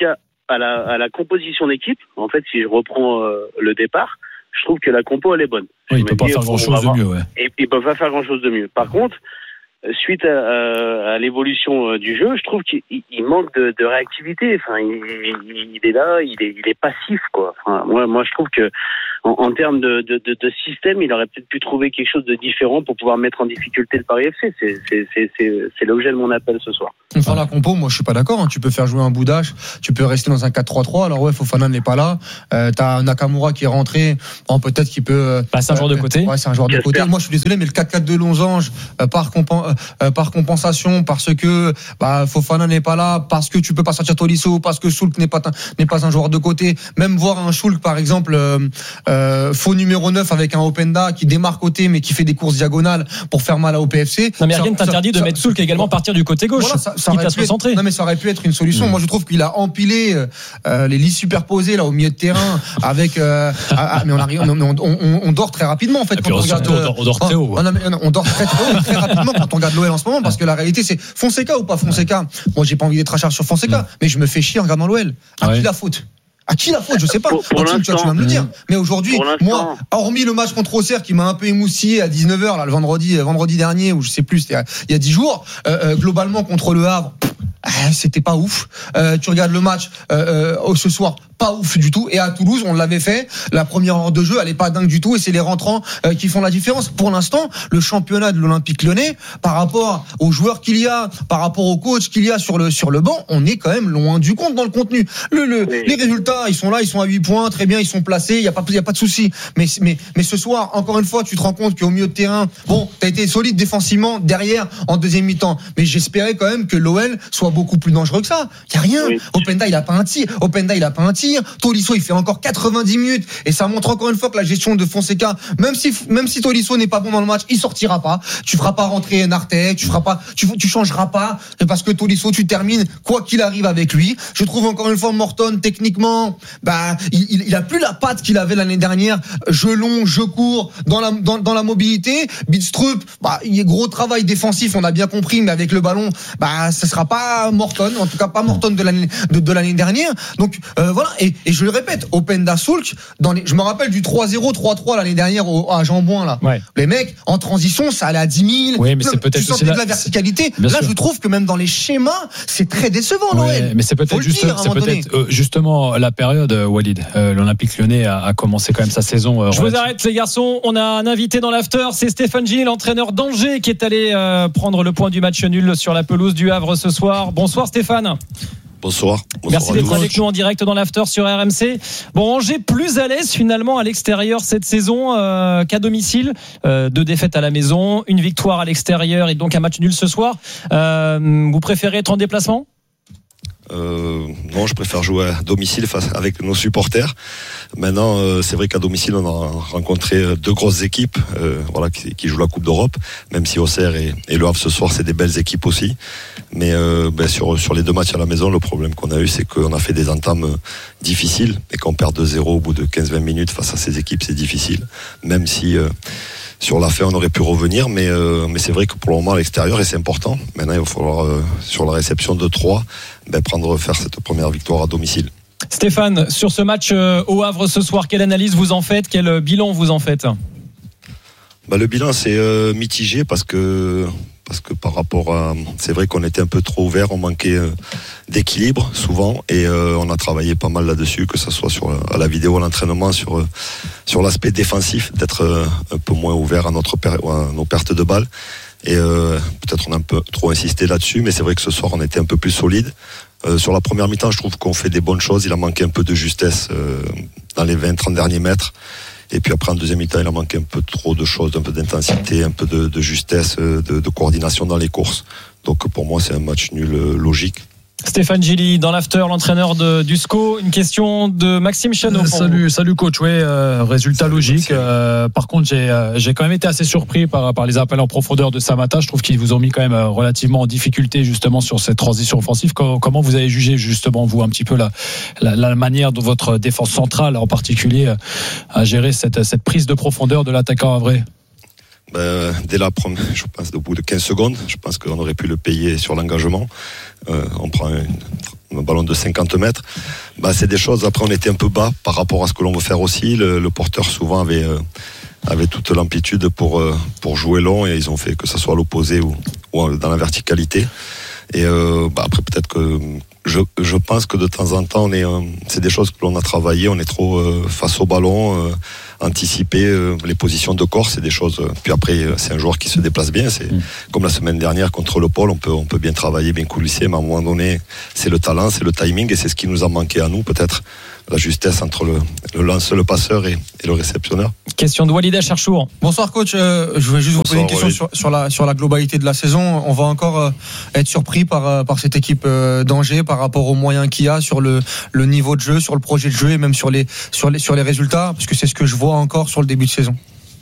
à la, à la composition d'équipe, en fait, si je reprends euh, le départ, je trouve que la compo, elle est bonne. Oui, il ne peut pas faire grand-chose de mieux. Ouais. Et il ne peut pas faire grand-chose de mieux. Par contre, suite à, à, à l'évolution du jeu, je trouve qu'il il manque de, de réactivité. Enfin, il, il, il est là, il est, il est passif, quoi. Enfin, moi, moi, je trouve que en, en termes de, de, de, de système, il aurait peut-être pu trouver quelque chose de différent pour pouvoir mettre en difficulté le Paris F C. C'est, c'est, c'est, c'est, c'est l'objet de mon appel ce soir. Enfin, la compo, moi, je suis pas d'accord. Hein. Tu peux faire jouer un Boudache, tu peux rester dans un quatre trois trois. Alors ouais, Fofana n'est pas là. Euh, t'as Nakamura qui est rentré. Bon, peut-être qu'il peut. Bah, c'est un joueur de côté. Ouais, c'est un joueur de côté. Moi, je suis désolé, mais le quatre quatre de Lonsange, euh, par compen- euh, par compensation, parce que bah, Fofana n'est pas là, parce que tu peux pas sortir Tolisso, parce que Schulk n'est pas n'est pas un joueur de côté. Même voir un Schulk, par exemple, euh, euh, faux numéro neuf avec un Openda qui démarre côté, mais qui fait des courses diagonales pour faire mal au P F C. Non, mais rien ne t'interdit de ça, mettre Schulk également partir du côté gauche. Voilà, ça, ça quitte à se se centrer. Non, mais ça aurait pu être une solution. Mmh. Moi, je trouve qu'il a empilé euh, les lits superposés là au milieu de terrain avec. Euh, ah, mais on arrive, on, on, on, on dort très rapidement en fait. Quand on, regarde, euh, on dort très haut. On, on, on dort très, très haut, très rapidement quand on regarde l'O L en ce moment, parce que la réalité c'est Fonseca ou pas Fonseca. Moi, j'ai pas envie d'être à charge sur Fonseca, mmh. mais je me fais chier en regardant l'O L. À ouais. qui la faute? À qui la faute? Je sais pas. Pour, pour Maxime, tu, vois, tu vas me le dire. Mais aujourd'hui, moi, hormis le match contre Auxerre qui m'a un peu émoustillé à dix-neuf heures, là, le vendredi, vendredi dernier, ou je sais plus, c'était il y a dix jours, euh, euh, globalement contre le Havre, euh, c'était pas ouf. Euh, tu regardes le match euh, euh, ce soir, pas ouf du tout. Et à Toulouse, on l'avait fait. La première heure de jeu, elle est pas dingue du tout. Et c'est les rentrants euh, qui font la différence. Pour l'instant, le championnat de l'Olympique Lyonnais, par rapport aux joueurs qu'il y a, par rapport aux coachs qu'il y a sur le sur le banc, on est quand même loin du compte dans le contenu. Le, le oui. Les résultats, ils sont là, ils sont à huit points, très bien, ils sont placés. Il y a pas il y a pas de souci. Mais mais mais ce soir, encore une fois, tu te rends compte qu'au milieu de terrain, bon, t'as été solide défensivement derrière en deuxième mi-temps. Mais j'espérais quand même que l'O L soit beaucoup plus dangereux que ça. Il y a rien. Oui. Openda, il a pas un tir. Openda, il a pas un tir. Tolisso, il fait encore quatre-vingt-dix minutes et ça montre encore une fois que la gestion de Fonseca, même si même si Tolisso n'est pas bon dans le match, il sortira pas. Tu feras pas rentrer Nartek, tu feras pas, tu tu changeras pas parce que Tolisso, tu termines quoi qu'il arrive avec lui. Je trouve encore une fois Morton techniquement, bah il, il, il a plus la patte qu'il avait l'année dernière. Jeu long, jeu court, dans la dans, dans la mobilité. Bidstrup, bah il y a gros travail défensif, on a bien compris, mais avec le ballon, bah ce sera pas Morton, en tout cas pas Morton de l'année de, de l'année dernière. Donc euh, voilà. Et, et je le répète, Openda Schulk, dans les, je me rappelle du trois zéro, trois trois l'année dernière au, à Jean-Bouin là. Ouais. Les mecs en transition, ça allait à dix mille. Oui, mais c'est peut-être tu sentais de la verticalité. Là, sûr. Je trouve que même dans les schémas, c'est très décevant, oui, Noël. Mais c'est peut-être juste, c'est peut-être euh, justement la période, euh, Walid. Euh, L'Olympique Lyonnais a, a commencé quand même sa saison. Euh, je vous arrête, les garçons. On a un invité dans l'after, c'est Stéphane Gilly, l'entraîneur d'Angers, qui est allé euh, prendre le point du match nul sur la pelouse du Havre ce soir. Bonsoir, Stéphane. Bonsoir. Bonsoir. Merci d'être avec nous en direct dans l'after sur R M C. Bon, Angers plus à l'aise finalement à l'extérieur cette saison euh, qu'à domicile. Euh, deux défaites à la maison, une victoire à l'extérieur et donc un match nul ce soir. Euh, vous préférez être en déplacement ? Euh, non, je préfère jouer à domicile face avec nos supporters. Maintenant, euh, c'est vrai qu'à domicile, on a rencontré deux grosses équipes, euh, voilà, qui, qui jouent la Coupe d'Europe. Même si Auxerre et, et Le Havre ce soir, c'est des belles équipes aussi. Mais euh, ben, sur sur les deux matchs à la maison, le problème qu'on a eu, c'est qu'on a fait des entames difficiles et qu'on perd deux zéro au bout de quinze vingt minutes face à ces équipes, c'est difficile. Même si euh, sur la fin, on aurait pu revenir, mais, euh, mais c'est vrai que pour le moment, à l'extérieur, et c'est important, maintenant, il va falloir, euh, sur la réception de trois, ben, prendre, faire cette première victoire à domicile. Stéphane, sur ce match euh, au Havre ce soir, quelle analyse vous en faites ? Quel bilan vous en faites ? Ben, le bilan, c'est euh, mitigé parce que... Parce que par rapport à... C'est vrai qu'on était un peu trop ouvert, on manquait euh, d'équilibre souvent et euh, on a travaillé pas mal là-dessus, que ce soit sur, à la vidéo, à l'entraînement, sur, euh, sur l'aspect défensif, d'être euh, un peu moins ouvert à, notre per... à nos pertes de balles. Et euh, peut-être on a un peu trop insisté là-dessus, mais c'est vrai que ce soir on était un peu plus solide. Euh, sur la première mi-temps, je trouve qu'on fait des bonnes choses. Il a manqué un peu de justesse euh, dans les vingt trente derniers mètres. Et puis après, en deuxième mi-temps, il a manqué un peu trop de choses, un peu d'intensité, un peu de, de justesse, de, de coordination dans les courses. Donc pour moi, c'est un match nul logique. Stéphane Gilly, dans l'after, l'entraîneur de, du S C O. Une question de Maxime Chanot. Euh, salut, salut coach. Ouais, euh, résultat salut, logique. Euh, par contre, j'ai, euh, j'ai quand même été assez surpris par, par les appels en profondeur de Samatta. Je trouve qu'ils vous ont mis quand même euh, relativement en difficulté justement sur cette transition offensive. Comment, comment vous avez jugé justement vous un petit peu la, la, la manière de votre défense centrale en particulier euh, à gérer cette, cette prise de profondeur de l'attaquant havrais ? Ben, dès la première, je pense au bout de quinze secondes, je pense qu'on aurait pu le payer sur l'engagement. Euh, on prend une, un ballon de cinquante mètres. Ben, c'est des choses, après on était un peu bas par rapport à ce que l'on veut faire aussi. Le, le porteur souvent avait, euh, avait toute l'amplitude pour, euh, pour jouer long et ils ont fait que ce soit à l'opposé ou, ou dans la verticalité. Et euh, bah après peut-être que je, je pense que de temps en temps on est, euh, c'est des choses que l'on a travaillé, on est trop euh, face au ballon, euh, anticiper euh, les positions de corps, c'est des choses. Euh, puis après euh, c'est un joueur qui se déplace bien, c'est mmh. comme la semaine dernière contre le Pôle, on peut on peut bien travailler, bien coulisser, mais à un moment donné c'est le talent, c'est le timing et c'est ce qui nous a manqué à nous peut-être. La justesse entre le, le lanceur, le passeur et, et le réceptionneur. Question de Walid Acharchour. Bonsoir coach, euh, je voulais juste Bonsoir, vous poser une question sur, sur, la, sur la globalité de la saison. On va encore euh, être surpris par, euh, par cette équipe euh, d'Angers par rapport aux moyens qu'il y a sur le, le niveau de jeu, sur le projet de jeu et même sur les, sur les, sur les résultats, parce que c'est ce que je vois encore sur le début de saison.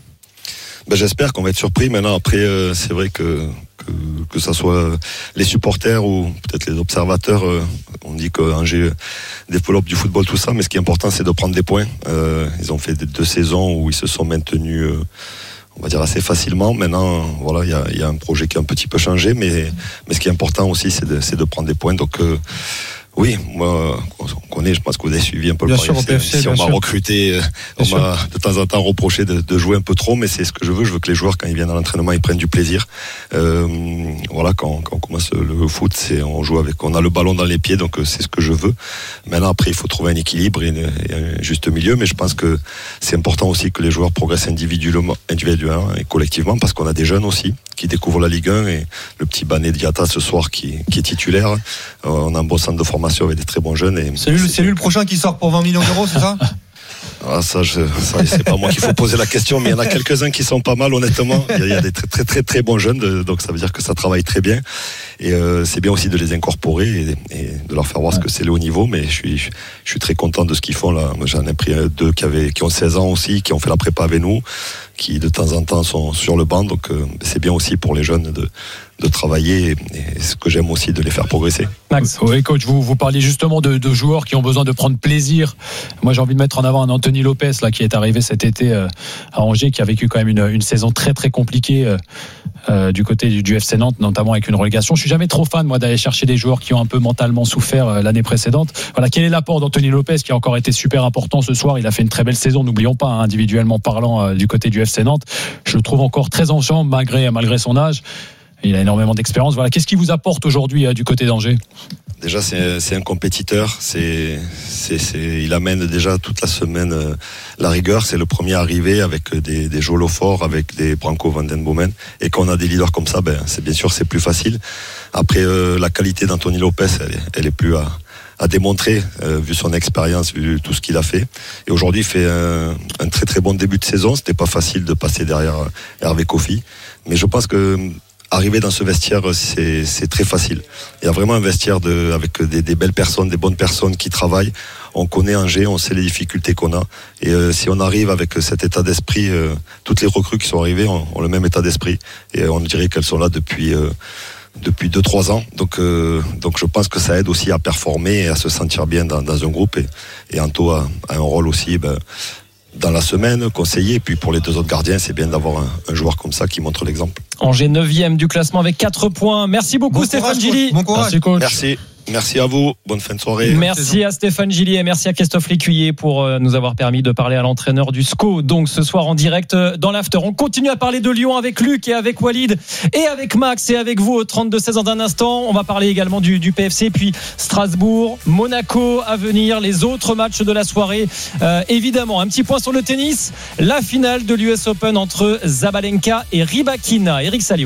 Ben, j'espère qu'on va être surpris. Maintenant, après, euh, c'est vrai que, que que ça soit les supporters ou peut-être les observateurs, euh, on dit qu'Angers développe du football, tout ça, mais ce qui est important, c'est de prendre des points. Euh, ils ont fait deux saisons où ils se sont maintenus, euh, on va dire, assez facilement. Maintenant, voilà, il y a, y a un projet qui a un petit peu changé, mais, mais ce qui est important aussi, c'est de, c'est de prendre des points. Donc, euh, oui, moi, on connaît, je pense que vous avez suivi un peu bien le sûr, Paris F C. Si on m'a recruté, on sûr. m'a de temps en temps reproché de, de jouer un peu trop, mais c'est ce que je veux. Je veux que les joueurs, quand ils viennent à l'entraînement, ils prennent du plaisir. Euh, voilà, quand, quand on commence le foot, c'est, on joue avec, on a le ballon dans les pieds, donc c'est ce que je veux. Maintenant, après, il faut trouver un équilibre et, une, et un juste milieu, mais je pense que c'est important aussi que les joueurs progressent individuellement, individuellement et collectivement, parce qu'on a des jeunes aussi qui découvrent la Ligue un et le petit Bané Diatta ce soir qui, qui est titulaire. Euh, on a un bon centre de formation avec des très bons jeunes. Et c'est lui, c'est lui le prochain qui sort pour vingt millions d'euros, c'est ça? Ah, ça, je, ça, c'est pas moi qu'il faut poser la question, mais il y en a quelques-uns qui sont pas mal, honnêtement. Il y a, il y a des très, très, très, très bons jeunes, de, donc ça veut dire que ça travaille très bien. Et euh, c'est bien aussi de les incorporer et, et de leur faire voir ce que c'est le haut niveau. Mais je suis, je, je suis très content de ce qu'ils font là. Moi, j'en ai pris deux qui avaient, qui ont seize ans aussi, qui ont fait la prépa avec nous, qui de temps en temps sont sur le banc. Donc euh, c'est bien aussi pour les jeunes de, de travailler et, et ce que j'aime aussi de les faire progresser. Max. Oui, coach, vous, vous parliez justement de, de joueurs qui ont besoin de prendre plaisir. Moi, j'ai envie de mettre en avant un Anthony Lopez là, qui est arrivé cet été euh, à Angers, qui a vécu quand même une, une saison très très compliquée euh, euh, du côté du, du F C Nantes, notamment avec une relégation. Je suis jamais trop fan moi d'aller chercher des joueurs qui ont un peu mentalement souffert euh, l'année précédente. Voilà, quel est l'apport d'Anthony Lopez qui a encore été super important ce soir? Il a fait une très belle saison, n'oublions pas, hein, individuellement parlant euh, du côté du F C Nantes. Je le trouve encore très en jambes malgré malgré son âge. Il a énormément d'expérience. Voilà, qu'est-ce qui vous apporte aujourd'hui euh, du côté d'Angers? Déjà, c'est, c'est un compétiteur. C'est, c'est, c'est, il amène déjà toute la semaine euh, la rigueur. C'est le premier arrivé avec des, des Jolo forts, avec des Branco Van Den Bomen. Et quand on a des leaders comme ça, ben, c'est bien sûr, c'est plus facile. Après, euh, la qualité d'Anthony Lopez, elle est, elle est plus à, à démontrer, euh, vu son expérience, vu tout ce qu'il a fait. Et aujourd'hui, il fait un, un très très bon début de saison. C'était pas facile de passer derrière Hervé Kofi. Mais je pense que arriver dans ce vestiaire, c'est, c'est très facile. Il y a vraiment un vestiaire de, avec des, des belles personnes, des bonnes personnes qui travaillent. On connaît Angers, on sait les difficultés qu'on a. Et euh, si on arrive avec cet état d'esprit, euh, toutes les recrues qui sont arrivées ont, ont le même état d'esprit. Et on dirait qu'elles sont là depuis euh, depuis deux trois ans. Donc euh, donc je pense que ça aide aussi à performer et à se sentir bien dans, dans un groupe. Et, et Anto a, a un rôle aussi. Ben, dans la semaine, conseiller, et puis pour les deux autres gardiens, c'est bien d'avoir un, un joueur comme ça qui montre l'exemple. Angers neuvième du classement avec quatre points. Merci beaucoup bon Stéphane Gilly. Bon courage. Merci coach. Merci. Merci à vous, bonne fin de soirée. Merci à Stéphane Gilly et merci à Christophe Lécuyer pour nous avoir permis de parler à l'entraîneur du S C O. Donc ce soir en direct dans l'after. On continue à parler de Lyon avec Luc et avec Walid et avec Max et avec vous au trente-deux seize dans un instant. On va parler également du, du P F C, puis Strasbourg, Monaco à venir, les autres matchs de la soirée. Euh, évidemment, un petit point sur le tennis. La finale de l'U S Open entre Zabalenka et Rybakina. Eric Salio.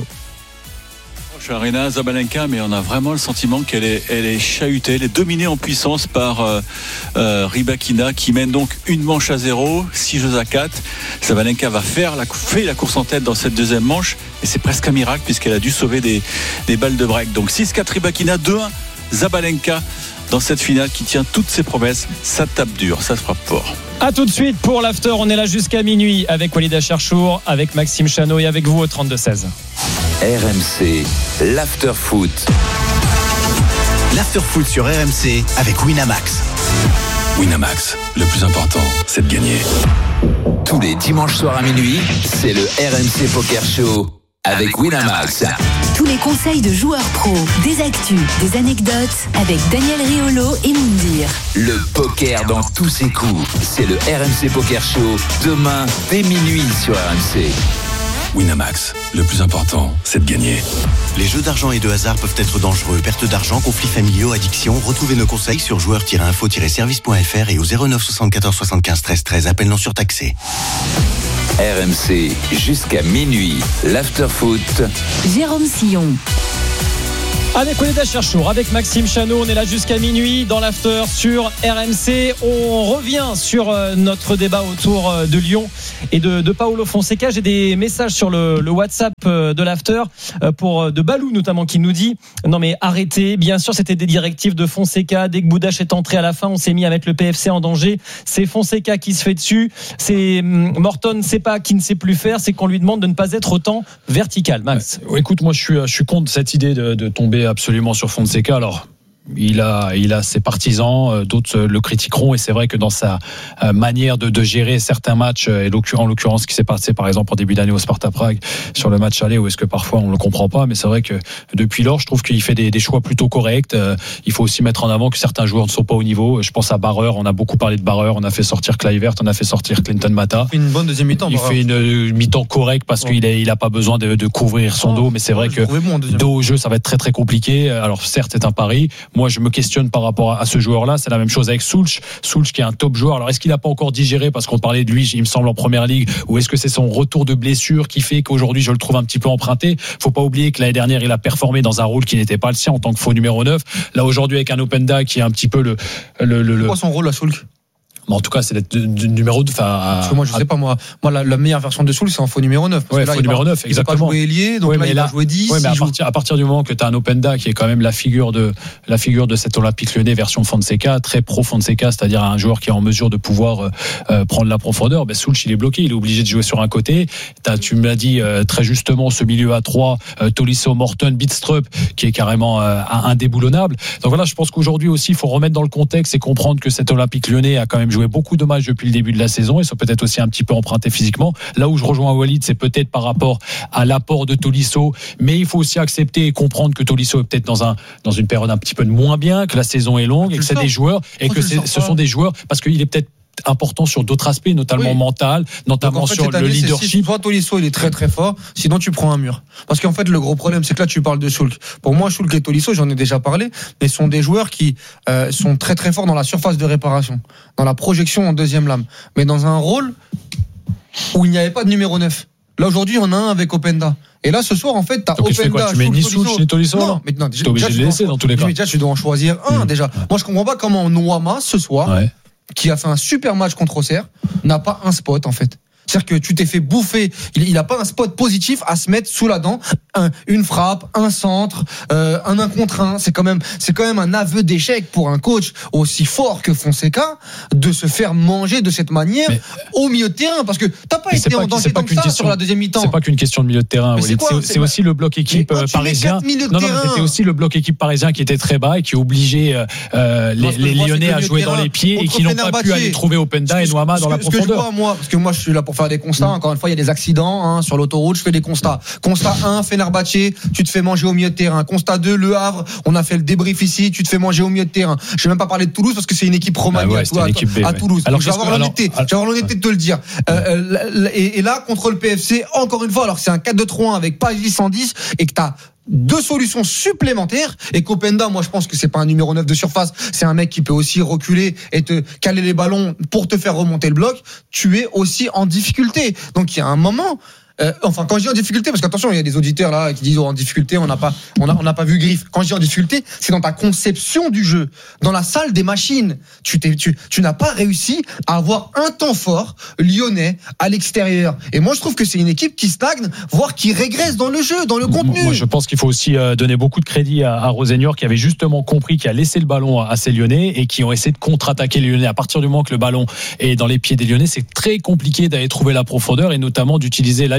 Arena Zabalenka, mais on a vraiment le sentiment qu'elle est, elle est chahutée, elle est dominée en puissance par euh, euh, Rybakina qui mène donc une manche à zéro, six jeux à quatre. Zabalenka va faire la, fait la course en tête dans cette deuxième manche et c'est presque un miracle puisqu'elle a dû sauver des, des balles de break. Donc six quatre Rybakina, deux un Zabalenka dans cette finale qui tient toutes ses promesses. Ça tape dur, ça se frappe fort. A tout de suite pour l'after, on est là jusqu'à minuit avec Walid Acharchour, avec Maxime Chano et avec vous au trente-deux seize. R M C, l'after foot. L'after foot sur R M C avec Winamax. Winamax, le plus important, c'est de gagner. Tous les dimanches soirs à minuit, c'est le R M C Poker Show avec Winamax. Tous les conseils de joueurs pros, des actus, des anecdotes avec Daniel Riolo et Moundir. Le poker dans tous ses coups, c'est le R M C Poker Show demain dès minuit sur R M C. Winamax, le plus important, c'est de gagner. Les jeux d'argent et de hasard peuvent être dangereux. Perte d'argent, conflits familiaux, addiction. Retrouvez nos conseils sur joueurs tiret info tiret service point f r et au zéro neuf soixante-quatorze soixante-quinze treize treize. Appel non surtaxé. R M C jusqu'à minuit. L'afterfoot. Jérôme Sillon. Avec Walid Acharchour, avec Maxime Chanot, on est là jusqu'à minuit dans l'after sur R M C. On revient sur notre débat autour de Lyon et de, de Paolo Fonseca. J'ai des messages sur le, le WhatsApp de l'after pour de Balou notamment qui nous dit non mais arrêtez, bien sûr c'était des directives de Fonseca. Dès que Boudache est entré à la fin, on s'est mis à mettre le P F C en danger. C'est Fonseca qui se fait dessus. C'est Morton, c'est pas qui ne sait plus faire, c'est qu'on lui demande de ne pas être autant vertical. Max. Écoute, moi je suis, je suis contre cette idée de, de tomber absolument sur Fonseca. Alors il a, il a ses partisans, d'autres le critiqueront, et c'est vrai que dans sa manière de, de gérer certains matchs, et en l'occurrence ce qui s'est passé par exemple en début d'année au Sparta Prague sur le match aller, où est-ce que parfois on le comprend pas, mais c'est vrai que depuis lors je trouve qu'il fait des, des choix plutôt corrects. Il faut aussi mettre en avant que certains joueurs ne sont pas au niveau. Je pense à Barreur, on a beaucoup parlé de Barreur, on a fait sortir Kluivert, on a fait sortir Clinton Mata. Il fait une bonne deuxième mi-temps. Il Barreur. fait une mi-temps correcte parce oh. qu'il a, il a pas besoin de, de couvrir son oh. dos, mais c'est vrai que bon dos au jeu ça va être très très compliqué. Alors certes c'est un pari, moi je me questionne par rapport à ce joueur-là. C'est la même chose avec Soulch. Soulch qui est un top joueur. Alors est-ce qu'il n'a pas encore digéré, parce qu'on parlait de lui, il me semble, en première ligue, ou est-ce que c'est son retour de blessure qui fait qu'aujourd'hui je le trouve un petit peu emprunté? Faut pas oublier que l'année dernière il a performé dans un rôle qui n'était pas le sien en tant que faux numéro neuf. Là aujourd'hui avec un Openda qui est un petit peu le le le. C'est quoi son rôle à Soulch? Mais en tout cas, c'est d'être du numéro deux. Parce que moi, je sais pas, moi, moi la, la meilleure version de Soul, c'est en faux numéro neuf. Ouais, faux numéro neuf, exactement. Il va pas jouer ailier, donc ouais, là, il là, va jouer dix. Ouais, mais à joue... partir, à partir du moment que tu as un Openda qui est quand même la figure de, la figure de cet Olympique Lyonnais version Fonseca, très pro Fonseca, c'est-à-dire un joueur qui est en mesure de pouvoir euh, prendre la profondeur, ben Soulch, il est bloqué, il est obligé de jouer sur un côté. T'as, tu me l'as dit euh, très justement, ce milieu à trois, euh, Tolisso, Morton, Bidstrup, qui est carrément euh, indéboulonnable. Donc voilà, je pense qu'aujourd'hui aussi, il faut remettre dans le contexte et comprendre que cet Olympique Lyonnais a quand même joué beaucoup de matchs depuis le début de la saison, et sont peut-être aussi un petit peu empruntés physiquement. Là où je rejoins Walid, c'est peut-être par rapport à l'apport de Tolisso, mais il faut aussi accepter et comprendre que Tolisso est peut-être dans un dans une période un petit peu de moins bien, que la saison est longue, et que c'est des joueurs et que c'est, ce sont des joueurs parce qu'il est peut-être important sur d'autres aspects, notamment oui. mental, notamment en fait, sur le leadership. Si toi, Tolisso, il est très très fort, sinon tu prends un mur. Parce qu'en fait, le gros problème, c'est que là, tu parles de Schulk. Pour moi, Schulk et Tolisso, j'en ai déjà parlé, mais sont des joueurs qui euh, sont très très forts dans la surface de réparation, dans la projection en deuxième lame, mais dans un rôle où il n'y avait pas de numéro neuf. Là, aujourd'hui, on a un avec Openda. Et là, ce soir, en fait, t'as donc, Openda. Quoi, tu mets ni Soulch ni Tolisso? Non, mais non, déjà, t'es obligé de les laisser dans tous les cas. Déjà, tu dois en choisir un, mmh. déjà. Moi, je comprends pas comment Noama, ce soir, ouais. qui a fait un super match contre Auxerre, n'a pas un spot en fait. C'est-à-dire que tu t'es fait bouffer, il n'a pas un spot positif à se mettre sous la dent, un, une frappe, un centre, euh, un un contre un. C'est quand même, c'est quand même un aveu d'échec pour un coach aussi fort que Fonseca de se faire manger de cette manière mais, au milieu de terrain, parce que t'as pas été en danger comme ça question, sur la deuxième mi-temps. C'est pas qu'une question de milieu de terrain. C'est, quoi, c'est, c'est aussi le bloc équipe parisien. Non, non, c'était aussi le bloc équipe parisien qui était très bas et qui obligeait euh, les, les Lyonnais à jouer dans les pieds et qui n'ont pas pu aller trouver Openda et Noama dans la profondeur. Ce que je vois moi, parce que moi je suis là pour faire des constats. Encore une fois, il y a des accidents hein, sur l'autoroute. Je fais des constats. Constat un, Fenerbahçe, tu te fais manger au milieu de terrain. Constat deux, Le Havre, on a fait le débrief ici. Tu te fais manger au milieu de terrain. Je vais même pas parler de Toulouse parce que c'est une équipe remaniée ah ouais, à, équipe B, à, à Toulouse. Alors, je vais avoir l'honnêteté. Je vais avoir l'honnêteté de te le dire. Euh, et, et là, contre le P F C, encore une fois, alors que c'est un quatre deux trois un avec Pagis cent dix et que t'as deux solutions supplémentaires et qu'Openda, moi je pense que c'est pas un numéro neuf de surface, c'est un mec qui peut aussi reculer et te caler les ballons pour te faire remonter le bloc, tu es aussi en difficulté. Donc il y a un moment Euh, enfin, quand je dis en difficulté, parce qu'attention, il y a des auditeurs là qui disent oh, en difficulté, on n'a pas, on a, on n'a pas vu Griffe. Quand je dis en difficulté, c'est dans ta conception du jeu, dans la salle des machines. Tu t'es, tu, tu n'as pas réussi à avoir un temps fort lyonnais à l'extérieur. Et moi, je trouve que c'est une équipe qui stagne, voire qui régresse dans le jeu, dans le contenu. Moi, je pense qu'il faut aussi donner beaucoup de crédit à, à Rosenior, qui avait justement compris, qui a laissé le ballon à, à ces Lyonnais et qui ont essayé de contre-attaquer les Lyonnais. À partir du moment que le ballon est dans les pieds des Lyonnais, c'est très compliqué d'aller trouver la profondeur et notamment d'utiliser la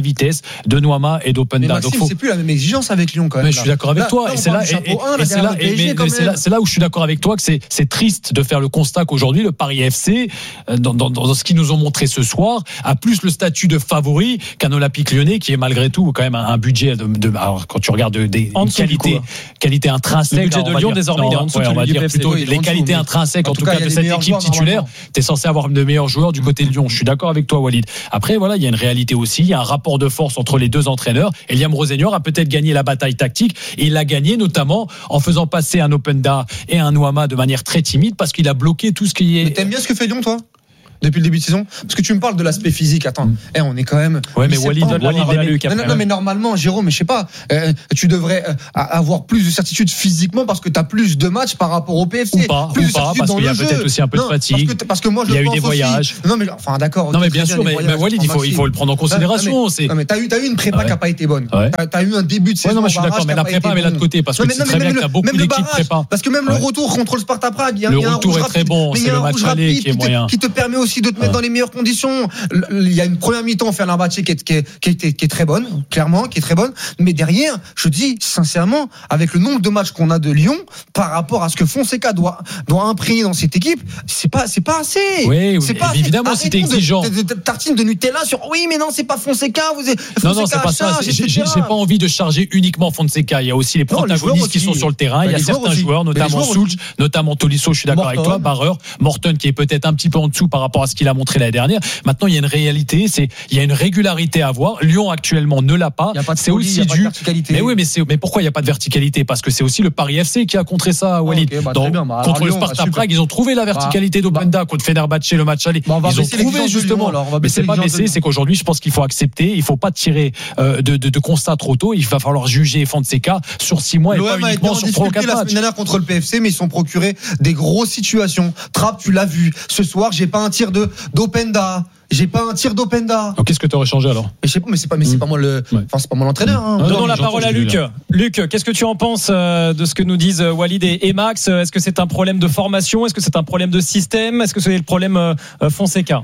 vitesse de Nuama et d'Openda. Mais Maxime, Donc, faut... c'est plus la même exigence avec Lyon quand même. Mais je suis d'accord avec là, toi. Là, et c'est là, et, et, et c'est là, et, mais, mais c'est là, c'est là où je suis d'accord avec toi que c'est, c'est triste de faire le constat qu'aujourd'hui le Paris F C, dans, dans, dans ce qu'ils nous ont montré ce soir, a plus le statut de favori qu'un Olympique Lyonnais qui est malgré tout quand même un, un budget de, de alors quand tu regardes de, des une qualité, coup, qualité intrinsèque. Le budget de Lyon dire, désormais non, il est en dessous ouais, on va dire plutôt oui, les qualités dessous, intrinsèques en, en tout, tout cas, cas de cette équipe titulaire. T'es censé avoir de meilleurs joueurs du côté de Lyon. Je suis d'accord avec toi, Walid. Après, voilà, il y a une réalité aussi. Il y a un rapport de force entre les deux entraîneurs. Eliam Rossignol a peut-être gagné la bataille tactique et il l'a gagné notamment en faisant passer un Openda et un Nuama de manière très timide parce qu'il a bloqué tout ce qui est. Mais t'aimes bien ce que fait Lyon, toi? Depuis le début de saison, parce que tu me parles de l'aspect physique. Attends, mm. eh, on est quand même. Ouais, mais Walid, Walid, Walid non, non, non, mais normalement, Jérôme, je sais pas, euh, tu devrais euh, avoir plus de certitude physiquement parce que tu as plus de matchs par rapport au P F C. Ou pas, plus ou pas parce qu'il y a peut-être aussi un peu non, de fatigue. Parce que, parce que moi, je il y a eu des aussi, voyages. Non, mais enfin, d'accord. Non, mais bien sûr, mais, mais Walid, il faut, il faut le prendre en considération. Non, mais, mais t'as eu, t'as eu une prépa ouais. qui a pas été bonne. Ouais. T'as, t'as eu un début de saison. Ouais, non, mais je suis d'accord, mais la prépa avait là de côté parce que c'est très bien que t'as beaucoup d'équipes prépa. Parce que même le retour contre le Sparta Prague, il y a le retour est très bon. C'est le match aller qui est moyen. Qui te permet aussi de te mettre dans les meilleures conditions. Il y a une première mi-temps Fenerbahçe qui est, qui, est, qui, est, qui est très bonne, clairement, qui est très bonne. Mais derrière, je dis sincèrement, avec le nombre de matchs qu'on a de Lyon, par rapport à ce que Fonseca doit, doit imprégner dans cette équipe, c'est pas, c'est pas assez. Oui, c'est oui pas évidemment, assez. c'était exigeant. De, de, de, de tartine de Nutella sur oui, mais non, c'est pas Fonseca. Vous êtes, non, non, c'est pas ça. J'ai, j'ai pas envie de charger uniquement Fonseca. Il y a aussi les protagonistes non, les qui sont sur le terrain. Il y a certains joueurs, notamment Soulch, notamment Tolisso, je suis d'accord avec toi, Barreur, Morton qui est peut-être un petit peu en dessous par rapport à ce qu'il a montré l'année dernière. Maintenant, il y a une réalité. C'est, il y a une régularité à avoir. Lyon actuellement ne l'a pas. Il y a pas de c'est folie, aussi il y a pas dû. de verticalité. Mais oui, mais c'est, mais pourquoi il n'y a pas de verticalité? Parce que c'est aussi le Paris F C qui a contré ça, Walid. Okay, bah, Donc, bien, bah, contre Lyon, le Sparta bah, Prague, ils ont trouvé la verticalité bah, d'Openda bah, contre Fenerbahçe le match aller. Bah, ils ont trouvé justement. Lyon, alors, mais c'est pas baissé. C'est qu'aujourd'hui, je pense qu'il faut accepter. Il faut pas tirer euh, de, de, de constat trop tôt. Il va falloir juger Fonseca sur six mois et pas uniquement sur trois ou quatre matchs. La semaine dernière contre le P F C, mais ils sont procurés des grosses situations. Trapp, tu l'as vu. Ce soir, j'ai pas un tir de d'Openda. J'ai pas un tir d'Openda. Donc qu'est-ce que tu aurais changé alors? Mais je sais pas, mais c'est pas, mais c'est pas moi le, ouais. enfin c'est pas moi l'entraîneur. Hein. Donnons la parole à Luc. Luc, qu'est-ce que tu en penses de ce que nous disent Walid et Max? Est-ce que c'est un problème de formation? Est-ce que c'est un problème de système? Est-ce que c'est le problème Fonseca?